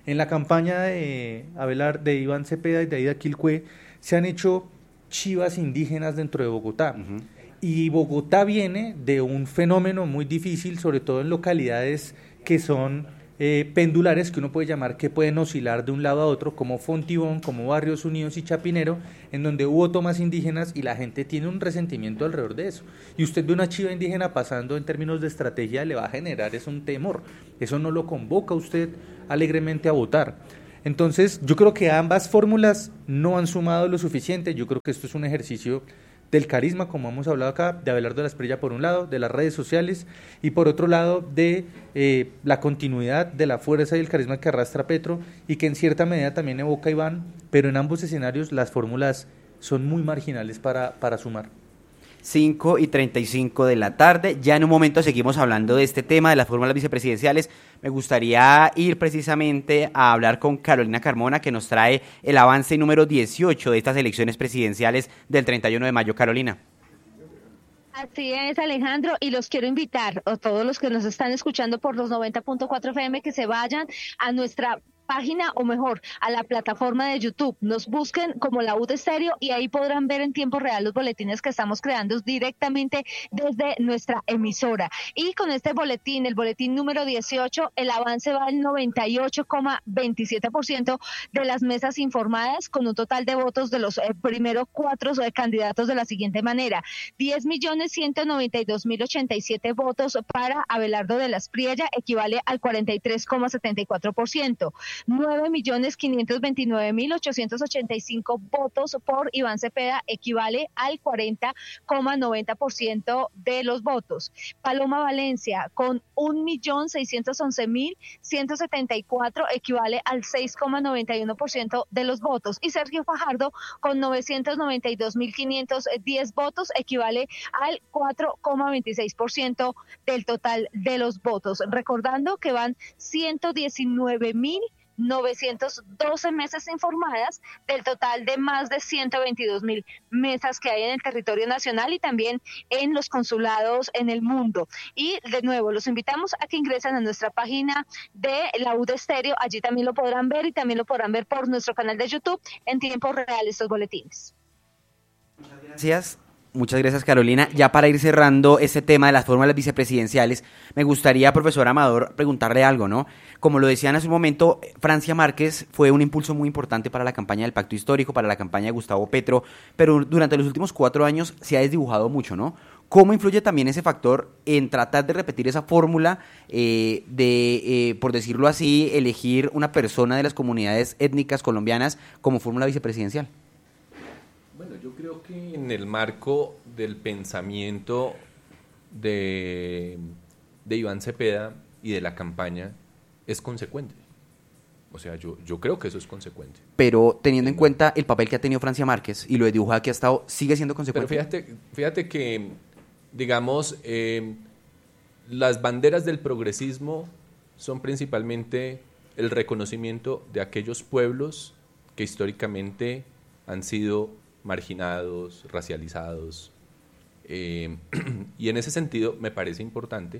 En la campaña de Abelar, de Iván Cepeda y de Aida Quilcue se han hecho chivas indígenas dentro de Bogotá. Uh-huh. Y Bogotá viene de un fenómeno muy difícil, sobre todo en localidades que son eh, pendulares, que uno puede llamar que pueden oscilar de un lado a otro, como Fontibón, como Barrios Unidos y Chapinero, en donde hubo tomas indígenas y la gente tiene un resentimiento alrededor de eso. Y usted ve una chiva indígena pasando en términos de estrategia, le va a generar es un temor. Eso no lo convoca usted alegremente a votar. Entonces, yo creo que ambas fórmulas no han sumado lo suficiente. Yo creo que esto es un ejercicio del carisma, como hemos hablado acá, de Abelardo de la Espriella por un lado, de las redes sociales, y por otro lado de eh, la continuidad de la fuerza y el carisma que arrastra Petro, y que en cierta medida también evoca Iván, pero en ambos escenarios las fórmulas son muy marginales para, para sumar. cinco y treinta y cinco de la tarde, ya en un momento seguimos hablando de este tema, de las fórmulas vicepresidenciales. Me gustaría ir precisamente a hablar con Carolina Carmona, que nos trae el avance número dieciocho de estas elecciones presidenciales del treinta y uno de mayo. Carolina. Así es, Alejandro, y los quiero invitar a todos los que nos están escuchando por los noventa punto cuatro F M que se vayan a nuestra página, o mejor, a la plataforma de YouTube. Nos busquen como La U de Estéreo y ahí podrán ver en tiempo real los boletines que estamos creando directamente desde nuestra emisora. Y con este boletín, el boletín número dieciocho, el avance va al noventa y ocho coma veintisiete por ciento de las mesas informadas, con un total de votos de los eh, primeros cuatro eh, candidatos de la siguiente manera: diez millones ciento noventa y dos mil ochenta y siete votos para Abelardo de la Espriella, equivale al cuarenta y tres coma setenta y cuatro por ciento. nueve millones quinientos veintinueve mil ochocientos ochenta y cinco votos por Iván Cepeda, equivale al cuarenta coma noventa por ciento de los votos. Paloma Valencia con un millón seiscientos once mil ciento setenta y cuatro, equivale al seis coma noventa y uno por ciento de los votos. Y Sergio Fajardo con novecientos noventa y dos mil quinientos diez votos, equivale al cuatro coma veintiséis por ciento del total de los votos. Recordando que van ciento diecinueve mil novecientos doce mesas informadas del total de más de ciento veintidós mil mesas que hay en el territorio nacional y también en los consulados en el mundo. Y de nuevo, los invitamos a que ingresen a nuestra página de La U de Estéreo, allí también lo podrán ver y también lo podrán ver por nuestro canal de YouTube en tiempo real estos boletines. Gracias. Muchas gracias, Carolina. Ya para ir cerrando este tema de las fórmulas vicepresidenciales, me gustaría, profesor Amador, preguntarle algo, ¿no? Como lo decían hace un momento, Francia Márquez fue un impulso muy importante para la campaña del Pacto Histórico, para la campaña de Gustavo Petro, pero durante los últimos cuatro años se ha desdibujado mucho, ¿no? ¿Cómo influye también ese factor en tratar de repetir esa fórmula eh, de, eh, por decirlo así, elegir una persona de las comunidades étnicas colombianas como fórmula vicepresidencial? Bueno, yo creo que en el marco del pensamiento de, de Iván Cepeda y de la campaña es consecuente. O sea, yo, yo creo que eso es consecuente. Pero teniendo en cuenta el papel que ha tenido Francia Márquez y lo de dibujada que ha estado, ¿sigue siendo consecuente? Pero fíjate, fíjate que, digamos, eh, las banderas del progresismo son principalmente el reconocimiento de aquellos pueblos que históricamente han sido marginados, racializados, eh, y en ese sentido me parece importante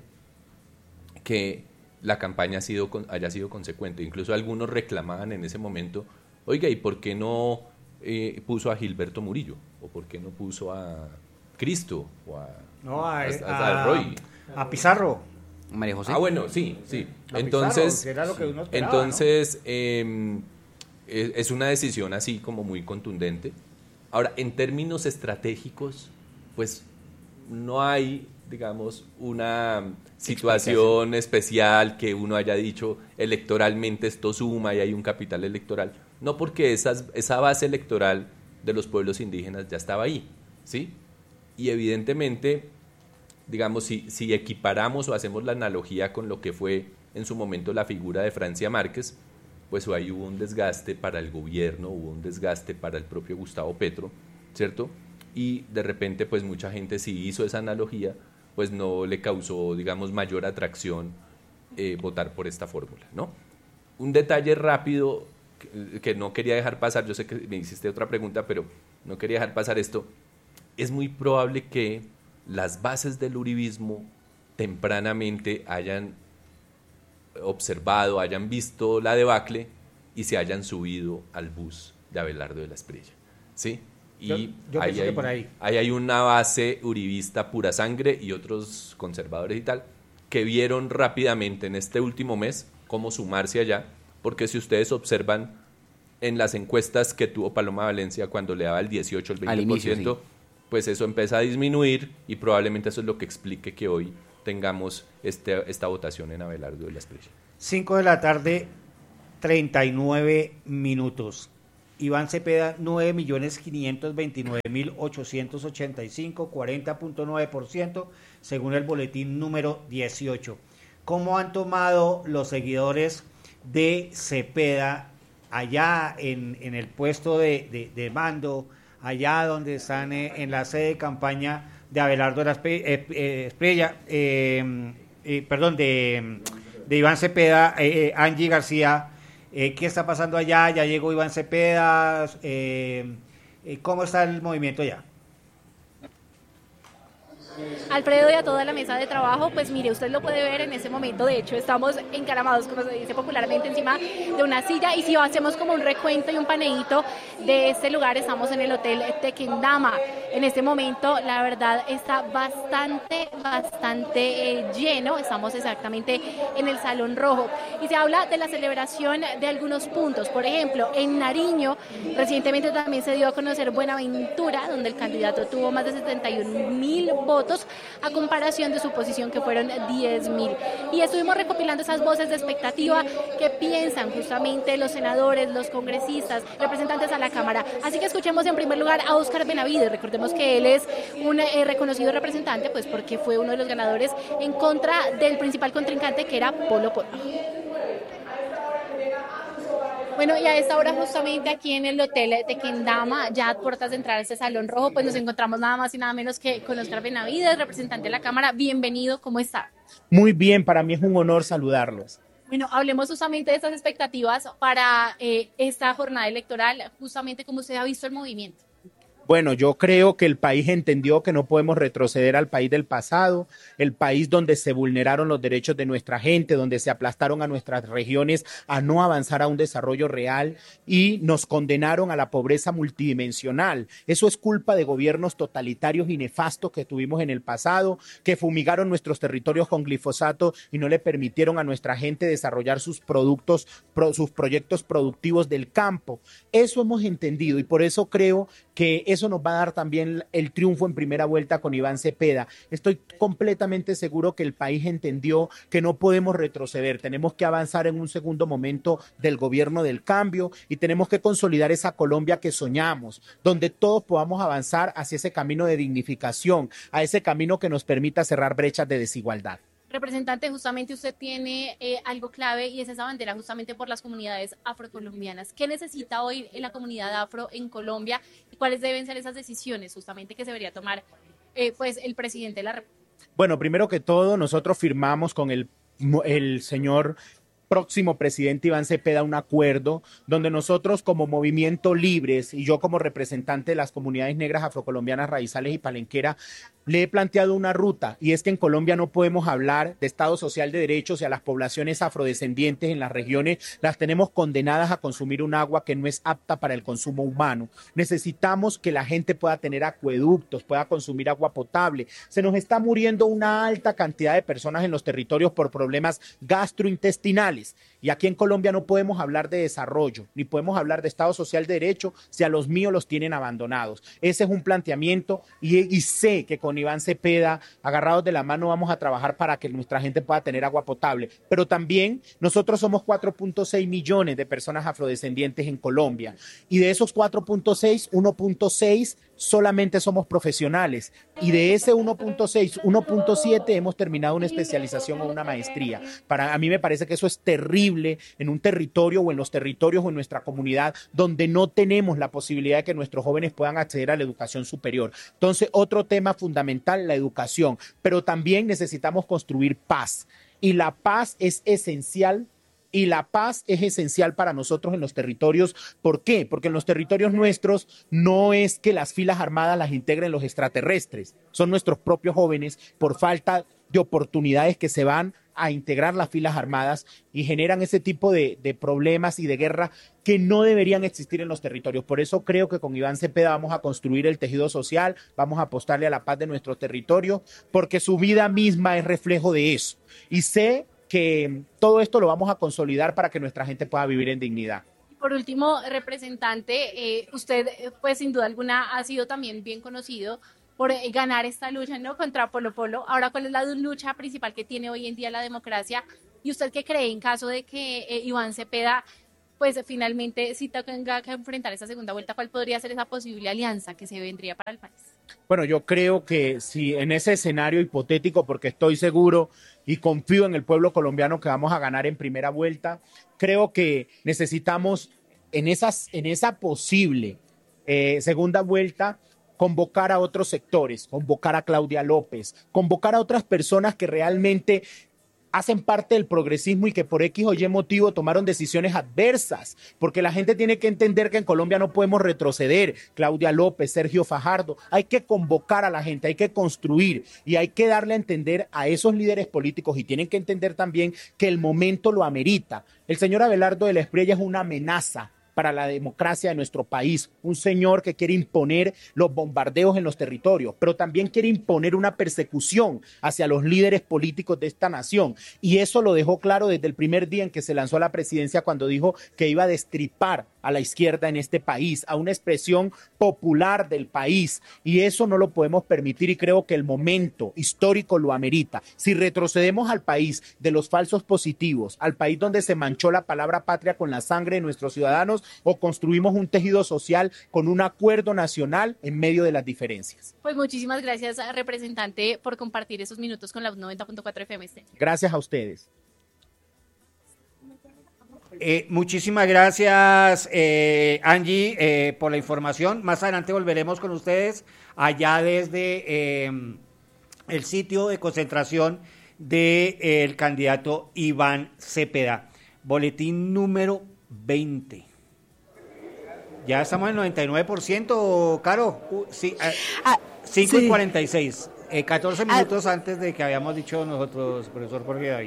que la campaña ha sido, haya sido consecuente. Incluso algunos reclamaban en ese momento, oiga, ¿y por qué no eh, puso a Gilberto Murillo? ¿O por qué no puso a Cristo? O a, no, a, a, a, a Roy. A Pizarro. María José. Ah, bueno, sí, sí. A entonces, Pizarro, era lo que uno esperaba, entonces ¿no? eh, es una decisión así como muy contundente. Ahora, en términos estratégicos, pues no hay, digamos, una situación especial que uno haya dicho electoralmente esto suma y hay un capital electoral. No, porque esas, esa base electoral de los pueblos indígenas ya estaba ahí, ¿sí? Y evidentemente, digamos, si, si equiparamos o hacemos la analogía con lo que fue en su momento la figura de Francia Márquez, pues ahí hubo un desgaste para el gobierno, hubo un desgaste para el propio Gustavo Petro, ¿cierto? Y de repente, pues mucha gente sí hizo esa analogía, pues no le causó, digamos, mayor atracción eh, votar por esta fórmula, ¿no? Un detalle rápido que, que no quería dejar pasar, yo sé que me hiciste otra pregunta, pero no quería dejar pasar esto. Es muy probable que las bases del uribismo tempranamente hayan observado, hayan visto la debacle y se hayan subido al bus de Abelardo de la Espriella, ¿sí? Y yo, yo ahí, pienso que hay, por ahí. ahí hay una base uribista pura sangre y otros conservadores y tal, que vieron rápidamente en este último mes cómo sumarse allá, porque si ustedes observan en las encuestas que tuvo Paloma Valencia cuando le daba el dieciocho, el veinte por ciento, inicio, sí. Pues eso empieza a disminuir y probablemente eso es lo que explique que hoy tengamos este, esta votación en Abelardo de la Espriella. cinco de la tarde, treinta y nueve minutos. Iván Cepeda, nueve millones quinientos veintinueve mil ochocientos ochenta y cinco, cuarenta punto nueve por ciento, según el boletín número dieciocho. ¿Cómo han tomado los seguidores de Cepeda allá en, en el puesto de, de, de mando, allá donde están eh, en la sede de campaña de Abelardo de la Espriella, eh, eh, perdón, de, de Iván Cepeda, eh, eh, Angie García? Eh, ¿Qué está pasando allá? ¿Ya llegó Iván Cepeda? Eh, eh, ¿Cómo está el movimiento allá? Alfredo, y a toda la mesa de trabajo, pues mire, usted lo puede ver en ese momento. De hecho, estamos encaramados, como se dice popularmente, encima de una silla, y si hacemos como un recuento y un paneíto de este lugar, estamos en el Hotel Tequendama. En este momento, la verdad, está bastante, bastante eh, lleno. Estamos exactamente en el Salón Rojo y se habla de la celebración de algunos puntos. Por ejemplo, en Nariño, recientemente también se dio a conocer Buenaventura, donde el candidato tuvo más de setenta y un mil votos a comparación de su posición, que fueron diez mil. Y estuvimos recopilando esas voces de expectativa que piensan justamente los senadores, los congresistas, representantes a la Cámara. Así que escuchemos en primer lugar a Óscar Benavides. Recordemos que él es un eh, reconocido representante, pues porque fue uno de los ganadores en contra del principal contrincante, que era Polo Polo. Bueno, y a esta hora justamente aquí en el Hotel Tequendama, ya a puertas de entrar a este Salón Rojo, pues nos encontramos nada más y nada menos que con Óscar Benavides, representante de la Cámara. Bienvenido, ¿cómo está? Muy bien, para mí es un honor saludarlos. Bueno, hablemos justamente de estas expectativas para eh, esta jornada electoral, justamente cómo se ha visto el movimiento. Bueno, yo creo que el país entendió que no podemos retroceder al país del pasado, el país donde se vulneraron los derechos de nuestra gente, donde se aplastaron a nuestras regiones a no avanzar a un desarrollo real y nos condenaron a la pobreza multidimensional. Eso es culpa de gobiernos totalitarios y nefastos que tuvimos en el pasado, que fumigaron nuestros territorios con glifosato y no le permitieron a nuestra gente desarrollar sus productos, pro, sus proyectos productivos del campo. Eso hemos entendido y por eso creo que eso nos va a dar también el triunfo en primera vuelta con Iván Cepeda. Estoy completamente seguro que el país entendió que no podemos retroceder, tenemos que avanzar en un segundo momento del gobierno del cambio y tenemos que consolidar esa Colombia que soñamos, donde todos podamos avanzar hacia ese camino de dignificación, a ese camino que nos permita cerrar brechas de desigualdad. Representante, justamente usted tiene eh, algo clave y es esa bandera justamente por las comunidades afrocolombianas. ¿Qué necesita hoy la comunidad afro en Colombia y cuáles deben ser esas decisiones justamente que se debería tomar eh, pues el presidente de la República? Bueno, primero que todo, nosotros firmamos con el, el señor próximo presidente Iván Cepeda un acuerdo donde nosotros como Movimiento Libres y yo como representante de las comunidades negras afrocolombianas, raizales y palenquera, le he planteado una ruta y es que en Colombia no podemos hablar de Estado social de derechos y a las poblaciones afrodescendientes en las regiones las tenemos condenadas a consumir un agua que no es apta para el consumo humano. Necesitamos que la gente pueda tener acueductos, pueda consumir agua potable. Se nos está muriendo una alta cantidad de personas en los territorios por problemas gastrointestinales y aquí en Colombia no podemos hablar de desarrollo ni podemos hablar de Estado social de derecho si a los míos los tienen abandonados. Ese es un planteamiento y, y sé que con Iván Cepeda, agarrados de la mano, vamos a trabajar para que nuestra gente pueda tener agua potable. Pero también nosotros somos cuatro punto seis millones de personas afrodescendientes en Colombia y de esos cuatro punto seis, uno punto seis solamente somos profesionales y de ese uno punto seis, uno punto siete hemos terminado una especialización o una maestría. Para a mí me parece que eso es terrible en un territorio o en los territorios o en nuestra comunidad donde no tenemos la posibilidad de que nuestros jóvenes puedan acceder a la educación superior. Entonces, otro tema fundamental, la educación, pero también necesitamos construir paz y la paz es esencial. Y la paz es esencial para nosotros en los territorios. ¿Por qué? Porque en los territorios nuestros no es que las filas armadas las integren los extraterrestres. Son nuestros propios jóvenes por falta de oportunidades que se van a integrar las filas armadas y generan ese tipo de, de problemas y de guerra que no deberían existir en los territorios. Por eso creo que con Iván Cepeda vamos a construir el tejido social, vamos a apostarle a la paz de nuestro territorio, porque su vida misma es reflejo de eso. Y sé que todo esto lo vamos a consolidar para que nuestra gente pueda vivir en dignidad. Por último, representante, eh, usted pues sin duda alguna ha sido también bien conocido por eh, ganar esta lucha, ¿no?, contra Polo Polo. Ahora, ¿cuál es la lucha principal que tiene hoy en día la democracia? ¿Y usted qué cree en caso de que eh, Iván Cepeda pues finalmente si tenga que enfrentar esa segunda vuelta, cuál podría ser esa posible alianza que se vendría para el país? Bueno, yo creo que si en ese escenario hipotético, porque estoy seguro y confío en el pueblo colombiano que vamos a ganar en primera vuelta, creo que necesitamos en, esas, en esa posible eh, segunda vuelta convocar a otros sectores, convocar a Claudia López, convocar a otras personas que realmente hacen parte del progresismo y que por X o Y motivo tomaron decisiones adversas, porque la gente tiene que entender que en Colombia no podemos retroceder. Claudia López, Sergio Fajardo, hay que convocar a la gente, hay que construir y hay que darle a entender a esos líderes políticos y tienen que entender también que el momento lo amerita. El señor Abelardo de la Espriella es una amenaza para la democracia de nuestro país, un señor que quiere imponer los bombardeos en los territorios, pero también quiere imponer una persecución hacia los líderes políticos de esta nación, y eso lo dejó claro desde el primer día en que se lanzó a la presidencia, cuando dijo que iba a destripar a la izquierda en este país, a una expresión popular del país, y eso no lo podemos permitir y creo que el momento histórico lo amerita. Si retrocedemos al país de los falsos positivos, al país donde se manchó la palabra patria con la sangre de nuestros ciudadanos, o construimos un tejido social con un acuerdo nacional en medio de las diferencias. Pues muchísimas gracias, representante, por compartir esos minutos con la noventa punto cuatro F M. Gracias a ustedes. Eh, muchísimas gracias, eh, Angie, eh, por la información. Más adelante volveremos con ustedes allá desde eh, el sitio de concentración del eh, candidato Iván Cepeda. Boletín número veinte. Ya estamos en el noventa y nueve por ciento, Caro. Uh, sí, uh, ah, cinco sí. y cuarenta y seis. Eh, catorce minutos ah. antes de que habíamos dicho nosotros, profesor Jorge David.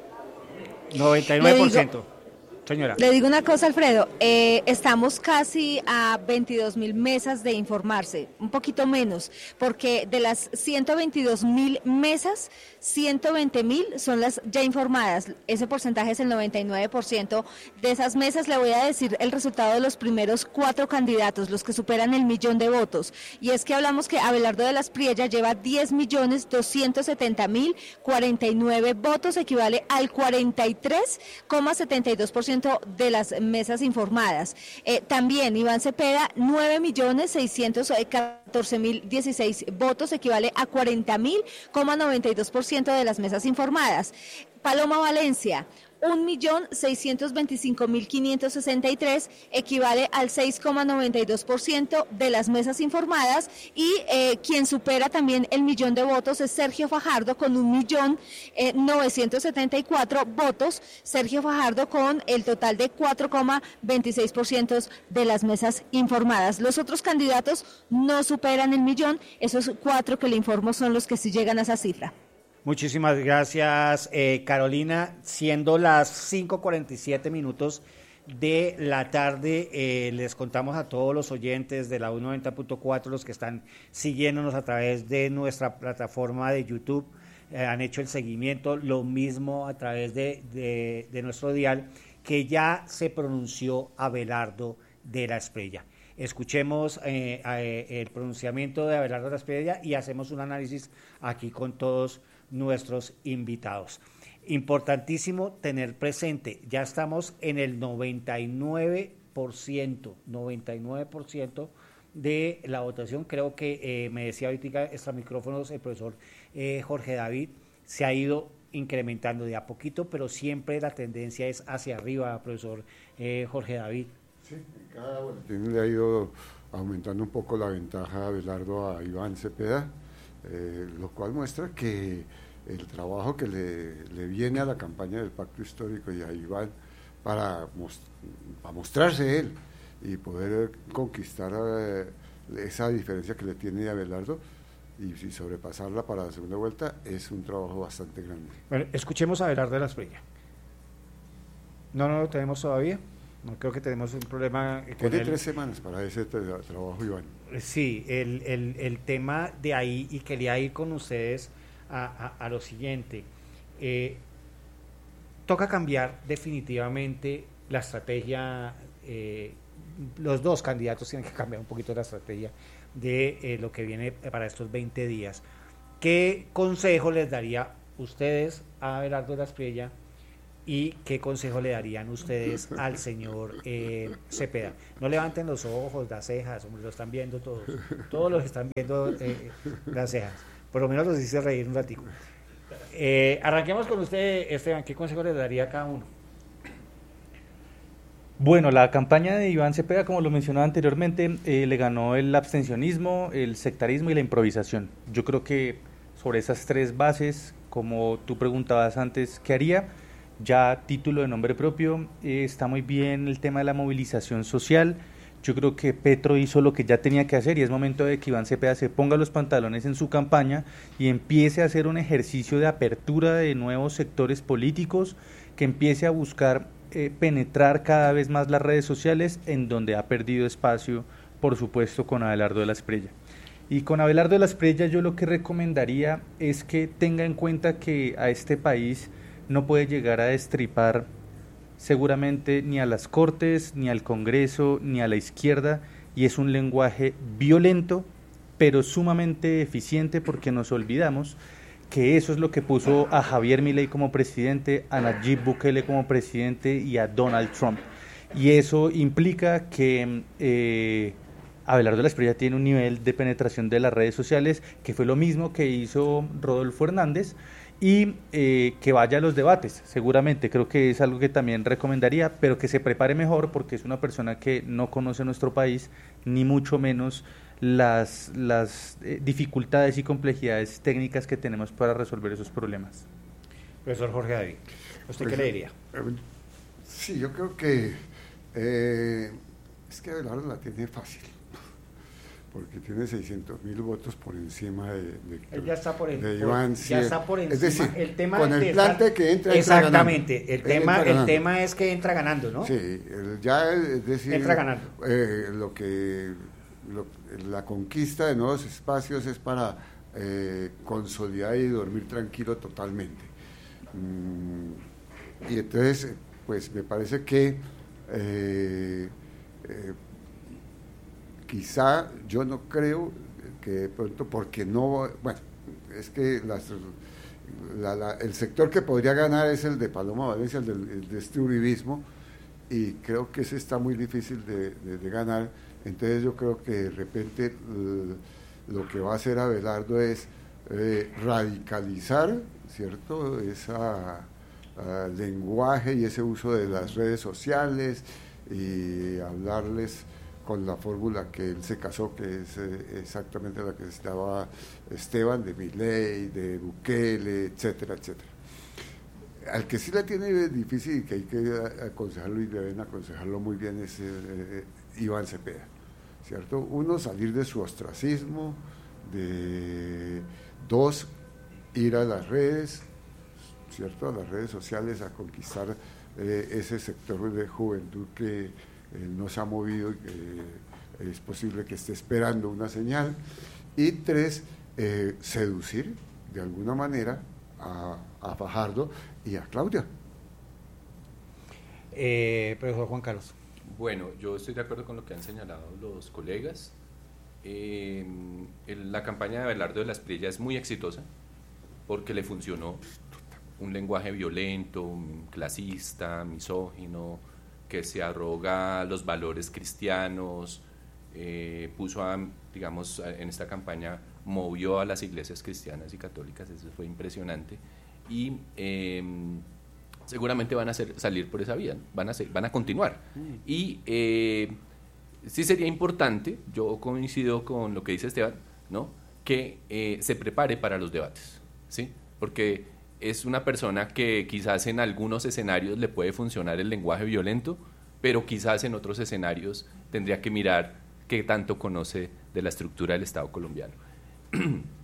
noventa y nueve por ciento. Señora. Le digo una cosa, Alfredo, eh, estamos casi a veintidós mil mesas de informarse, un poquito menos, porque de las ciento veintidós mil mesas, ciento veinte mil son las ya informadas, ese porcentaje es el noventa y nueve por ciento de esas mesas. Le voy a decir el resultado de los primeros cuatro candidatos, los que superan el millón de votos, y es que hablamos que Abelardo de la Espriella lleva diez millones doscientos setenta mil cuarenta y nueve votos, equivale al cuarenta y tres coma setenta y dos por ciento de las mesas informadas. Eh, también Iván Cepeda, nueve millones seiscientos catorce mil dieciséis votos, equivale a cuarenta mil coma noventa y dos por ciento de las mesas informadas. Paloma Valencia, un millón seiscientos veinticinco mil quinientos sesenta y tres, equivale al seis coma noventa y dos por ciento de las mesas informadas, y eh, quien supera también el millón de votos es Sergio Fajardo con un millón novecientos setenta y cuatro votos. Sergio Fajardo con el total de cuatro coma veintiséis por ciento de las mesas informadas. Los otros candidatos no superan el millón, esos cuatro que le informo son los que sí llegan a esa cifra. Muchísimas gracias, eh, Carolina. Siendo las cinco cuarenta y siete minutos de la tarde, eh, les contamos a todos los oyentes de la U noventa punto cuatro, los que están siguiéndonos a través de nuestra plataforma de YouTube, eh, han hecho el seguimiento, lo mismo a través de, de, de nuestro dial, que ya se pronunció Abelardo de la Espriella. Escuchemos eh, eh, el pronunciamiento de Abelardo de la Espriella y hacemos un análisis aquí con todos nuestros invitados. Importantísimo tener presente, ya estamos en el noventa y nueve por ciento, noventa y nueve por ciento de la votación. Creo que eh, me decía ahorita extra micrófonos el profesor eh, Jorge David, se ha ido incrementando de a poquito, pero siempre la tendencia es hacia arriba, profesor eh, Jorge David. Sí, cada boletín le ha ido aumentando un poco la ventaja de Abelardo a Iván Cepeda, eh, lo cual muestra que el trabajo que le, le viene a la campaña del Pacto Histórico y a Iván para, most, para mostrarse él y poder conquistar eh, esa diferencia que le tiene a Abelardo, y si sobrepasarla para la segunda vuelta es un trabajo bastante grande. Bueno, escuchemos a Abelardo de la Espriella. No, no lo tenemos todavía. No creo que tenemos un problema con Tiene él. tres semanas para ese tra- trabajo, Iván. Sí, el, el, el tema de ahí, y quería ir con ustedes a, a, a lo siguiente. Eh, toca cambiar definitivamente la estrategia, eh, los dos candidatos tienen que cambiar un poquito la estrategia de eh, lo que viene para estos veinte días. ¿Qué consejo les daría ustedes a Abelardo de la Espriella y qué consejo le darían ustedes al señor eh, Cepeda? No levanten los ojos, las cejas, hombre, lo están viendo todos, todos los están viendo eh, las cejas, por lo menos los hice reír un ratico. Eh, arranquemos con usted, Esteban, ¿qué consejo le daría a cada uno? Bueno, la campaña de Iván Cepeda, como lo mencionaba anteriormente, eh, le ganó el abstencionismo, el sectarismo y la improvisación. Yo creo que sobre esas tres bases, como tú preguntabas antes, ¿qué haría? Ya título de nombre propio, eh, está muy bien el tema de la movilización social. Yo creo que Petro hizo lo que ya tenía que hacer y es momento de que Iván Cepeda se ponga los pantalones en su campaña y empiece a hacer un ejercicio de apertura de nuevos sectores políticos, que empiece a buscar eh, penetrar cada vez más las redes sociales, en donde ha perdido espacio, por supuesto, con Abelardo de la Espriella. Y con Abelardo de la Espriella yo lo que recomendaría es que tenga en cuenta que a este país no puede llegar a destripar seguramente ni a las Cortes, ni al Congreso, ni a la izquierda, y es un lenguaje violento, pero sumamente eficiente, porque nos olvidamos que eso es lo que puso a Javier Milei como presidente, a Nayib Bukele como presidente y a Donald Trump. Y eso implica que eh, Abelardo de la Espriella tiene un nivel de penetración de las redes sociales que fue lo mismo que hizo Rodolfo Hernández, y eh, que vaya a los debates, seguramente, creo que es algo que también recomendaría, pero que se prepare mejor, porque es una persona que no conoce nuestro país, ni mucho menos las, las eh, dificultades y complejidades técnicas que tenemos para resolver esos problemas. Profesor Jorge David, ¿usted Pues, qué le diría? eh, Sí, yo creo que eh, es que Abelardo la tiene fácil, porque tiene seiscientos mil votos por encima de, de, Él ya está por, el, de por- Iván. ya está por encima. Es decir, el tema con de el plante estar- que entra, exactamente, entra el ganando. tema, Entra el ganando. tema es que entra ganando, ¿no? Sí, el- ya es decir, Entra ganando. eh, lo que lo- la conquista de nuevos espacios es para eh, consolidar y dormir tranquilo totalmente. Mm, y entonces, pues me parece que eh, eh, quizá yo no creo que de pronto, porque no, bueno, es que las, la, la, el sector que podría ganar es el de Paloma Valencia, el, del, el de este uribismo, y creo que ese está muy difícil de, de, de ganar. Entonces yo creo que de repente eh, lo que va a hacer Abelardo es eh, radicalizar, ¿cierto?, ese uh, lenguaje y ese uso de las redes sociales, y hablarles con la fórmula que él se casó, que es eh, exactamente la que estaba Esteban, de Milei, de Bukele, etcétera, etcétera. Al que sí la tiene difícil y que hay que aconsejarlo, y deben aconsejarlo muy bien, es eh, Iván Cepeda, ¿cierto? Uno, salir de su ostracismo, de dos, ir a las redes, ¿cierto?, a las redes sociales, a conquistar eh, ese sector de juventud que eh, no se ha movido y que es posible que esté esperando una señal. Y tres, eh, seducir de alguna manera a, a Fajardo y a Claudia. Eh, profesor Juan Carlos. Bueno, yo estoy de acuerdo con lo que han señalado los colegas. Eh, el, la campaña de Abelardo de la Espriella es muy exitosa porque le funcionó un lenguaje violento, clasista, misógino, que se arroga los valores cristianos, eh, puso a, digamos, en esta campaña movió a las iglesias cristianas y católicas, eso fue impresionante, y eh, seguramente van a ser, salir por esa vía, van a, ser, van a continuar. Mm. Y eh, sí sería importante, yo coincido con lo que dice Esteban, ¿no?, que eh, se prepare para los debates, ¿sí?, porque es una persona que quizás en algunos escenarios le puede funcionar el lenguaje violento, pero quizás en otros escenarios tendría que mirar qué tanto conoce de la estructura del Estado colombiano.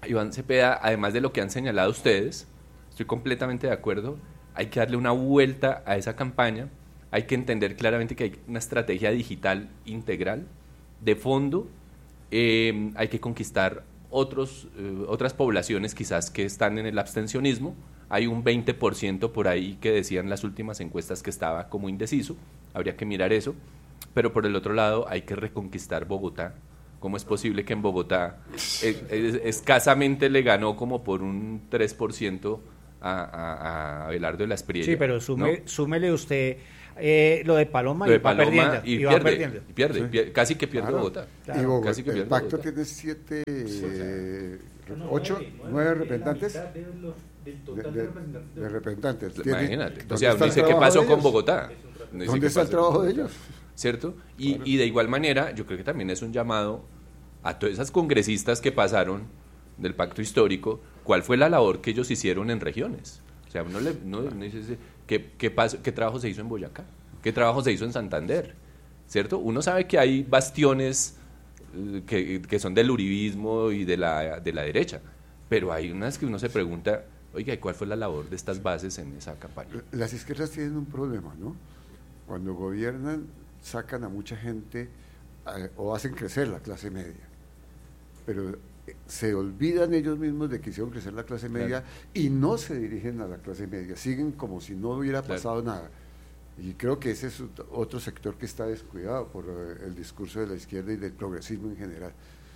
Iván Cepeda, además de lo que han señalado ustedes, estoy completamente de acuerdo, hay que darle una vuelta a esa campaña, hay que entender claramente que hay una estrategia digital integral, de fondo, eh, hay que conquistar otros, eh, otras poblaciones quizás que están en el abstencionismo, hay un veinte por ciento por ahí que decían las últimas encuestas que estaba como indeciso, habría que mirar eso, pero por el otro lado hay que reconquistar Bogotá. ¿Cómo es posible que en Bogotá eh, eh, escasamente le ganó como por un tres por ciento a, a, a Abelardo de la Espriella? Sí, pero sume, ¿no? súmele usted eh, lo de Paloma, lo de y, va Paloma perdiendo, y, y pierde, va perdiendo. y pierde, Sí. pierde, casi que pierde Claro. Bogotá. Claro. Y Bogotá, Casi que el pierde pacto Bogotá. tiene siete, eh, No, ocho, nueve, nueve, nueve la representantes. mitad de los- del De, total de- de representantes de de representantes. Tiene- Imagínate. O ¿dónde sea, está uno el dice, ¿qué trabajo pasó de con ellos? Bogotá? Uno dice, ¿Dónde ¿qué está el pasó trabajo con de Bogotá? ellos? ¿Cierto? Y, y de igual manera, yo creo que también es un llamado a todas esas congresistas que pasaron del pacto histórico, ¿cuál fue la labor que ellos hicieron en regiones? O sea, uno, le, uno, uno dice, ¿qué, qué, pasó, ¿qué trabajo se hizo en Boyacá? ¿Qué trabajo se hizo en Santander? ¿Cierto? Uno sabe que hay bastiones eh, que, que son del uribismo y de la, de la derecha, pero hay unas que uno se pregunta, oiga, ¿y cuál fue la labor de estas bases en esa campaña? Las izquierdas tienen un problema, ¿no? Cuando gobiernan, sacan a mucha gente eh, o hacen crecer la clase media, pero eh, se olvidan ellos mismos de que hicieron crecer la clase media Claro. y no se dirigen a la clase media, siguen como si no hubiera Claro. pasado nada. Y creo que ese es ot- otro sector que está descuidado por eh, el discurso de la izquierda y del progresismo en general.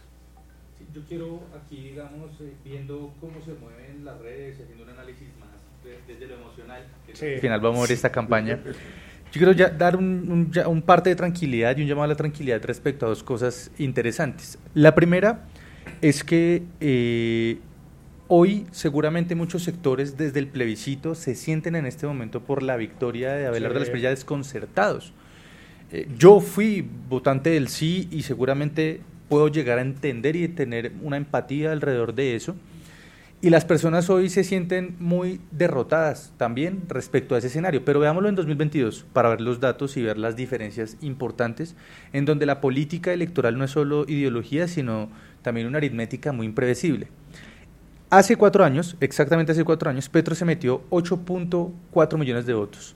Sí, yo quiero aquí, digamos, eh, viendo cómo se mueven las redes, haciendo un análisis más de- desde lo emocional. Que Sí. al final vamos a ver esta campaña. Yo quiero ya dar un, un, ya- un parte de tranquilidad y un llamado a la tranquilidad respecto a dos cosas interesantes. La primera es que eh, hoy seguramente muchos sectores desde el plebiscito se sienten en este momento por la victoria de Abelardo de la Sí. Espriella desconcertados. Eh, yo fui votante del sí y seguramente puedo llegar a entender y tener una empatía alrededor de eso. Y las personas hoy se sienten muy derrotadas también respecto a ese escenario. Pero veámoslo en dos mil veintidós para ver los datos y ver las diferencias importantes en donde la política electoral no es solo ideología, sino también una aritmética muy impredecible. Hace cuatro años, exactamente hace cuatro años, Petro se metió ocho punto cuatro millones de votos.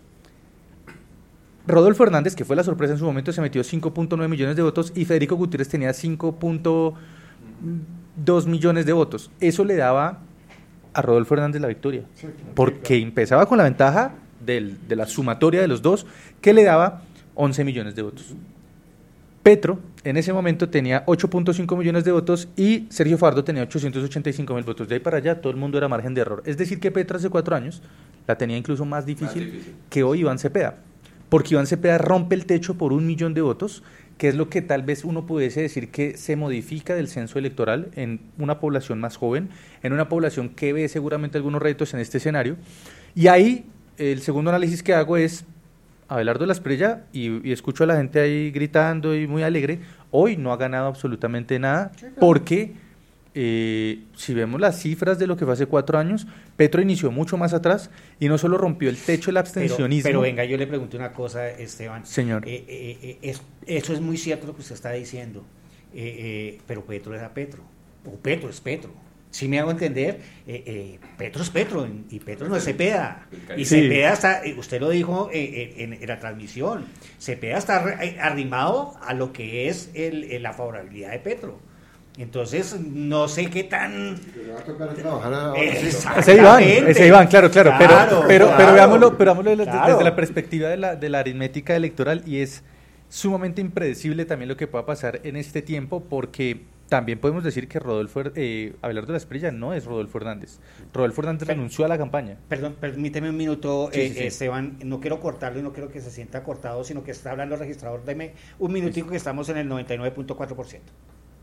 Rodolfo Hernández, que fue la sorpresa en su momento, se metió cinco punto nueve millones de votos y Federico Gutiérrez tenía cinco punto dos millones de votos. Eso le daba a Rodolfo Hernández la victoria, porque empezaba con la ventaja del, de la sumatoria de los dos, que le daba once millones de votos. Petro en ese momento tenía ocho punto cinco millones de votos y Sergio Fajardo tenía ochocientos ochenta y cinco mil votos. De ahí para allá todo el mundo era margen de error. Es decir, que Petro hace cuatro años la tenía incluso más difícil, Más difícil. que hoy Iván Cepeda, porque Iván Cepeda rompe el techo por un millón de votos, que es lo que tal vez uno pudiese decir que se modifica del censo electoral en una población más joven, en una población que ve seguramente algunos retos en este escenario. Y ahí el segundo análisis que hago es Abelardo de la Espriella, y, y escucho a la gente ahí gritando y muy alegre, hoy no ha ganado absolutamente nada, porque eh, si vemos las cifras de lo que fue hace cuatro años, Petro inició mucho más atrás y no solo rompió el techo del Pero, abstencionismo. pero venga, yo le pregunto una cosa, Esteban. Señor. Eh, eh, eh, es- eso es muy cierto lo que usted está diciendo, eh, eh, pero Petro era Petro, o Petro es Petro. Si me hago entender, eh, eh, Petro es Petro y Petro no es Cepeda. Y Sí. Cepeda está, eh, usted lo dijo eh, en, en la transmisión, Cepeda está re- eh, arrimado a lo que es el, el- la favorabilidad de Petro. Entonces, no sé qué tan... Le va a tocar trabajar a- Exactamente. Ese Iván, ese Iván, claro, claro, pero, Claro, pero, claro, pero veámoslo, pero veámoslo desde, claro. desde la perspectiva de la, de la aritmética electoral, y es sumamente impredecible también lo que pueda pasar en este tiempo, porque también podemos decir que Rodolfo, eh, Abelardo de la Espriella no es Rodolfo Hernández. Rodolfo Hernández Pero- renunció a la campaña. Perdón, permíteme un minuto, Sí, eh, sí, sí. Esteban, no quiero cortarlo y no quiero que se sienta cortado, sino que está hablando el registrador. Deme un minutico que estamos en el noventa y nueve punto cuatro por ciento.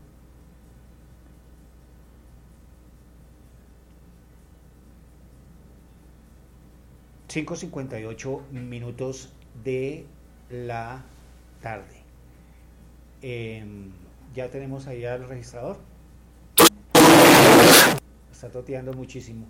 cinco cincuenta y ocho minutos de la tarde. Em, ya tenemos ahí al registrador. Está toteando muchísimo.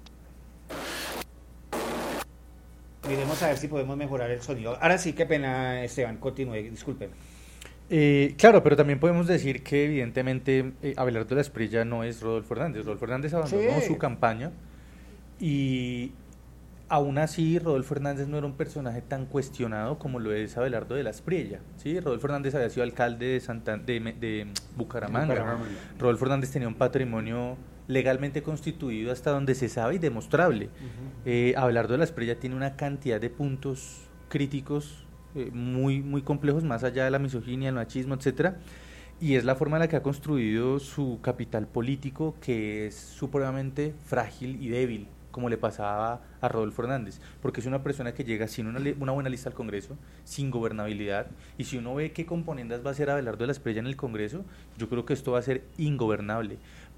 Miremos a ver si podemos mejorar el sonido. Ahora sí, qué pena, Esteban, continúe, discúlpeme. Eh, claro, pero también podemos decir que evidentemente eh, Abelardo de la Espriella no es Rodolfo Hernández. Rodolfo Hernández abandonó Sí. su campaña y aún así Rodolfo Hernández no era un personaje tan cuestionado como lo es Abelardo de la Espriella, ¿sí? Rodolfo Hernández había sido alcalde de, Santa, de, de Bucaramanga. Bucaramanga. Rodolfo Hernández tenía un patrimonio legalmente constituido hasta donde se sabe y demostrable. Uh-huh. eh, Abelardo de la Espriella tiene una cantidad de puntos críticos eh, muy, muy complejos, más allá de la misoginia, el machismo, etcétera, y es la forma en la que ha construido su capital político, que es supremamente frágil y débil, como le pasaba a Rodolfo Hernández, porque es una persona que llega sin una, una buena lista al Congreso, sin gobernabilidad, y si uno ve qué componendas va a hacer Abelardo de la Espriella en el Congreso, yo creo que esto va a ser ingobernable.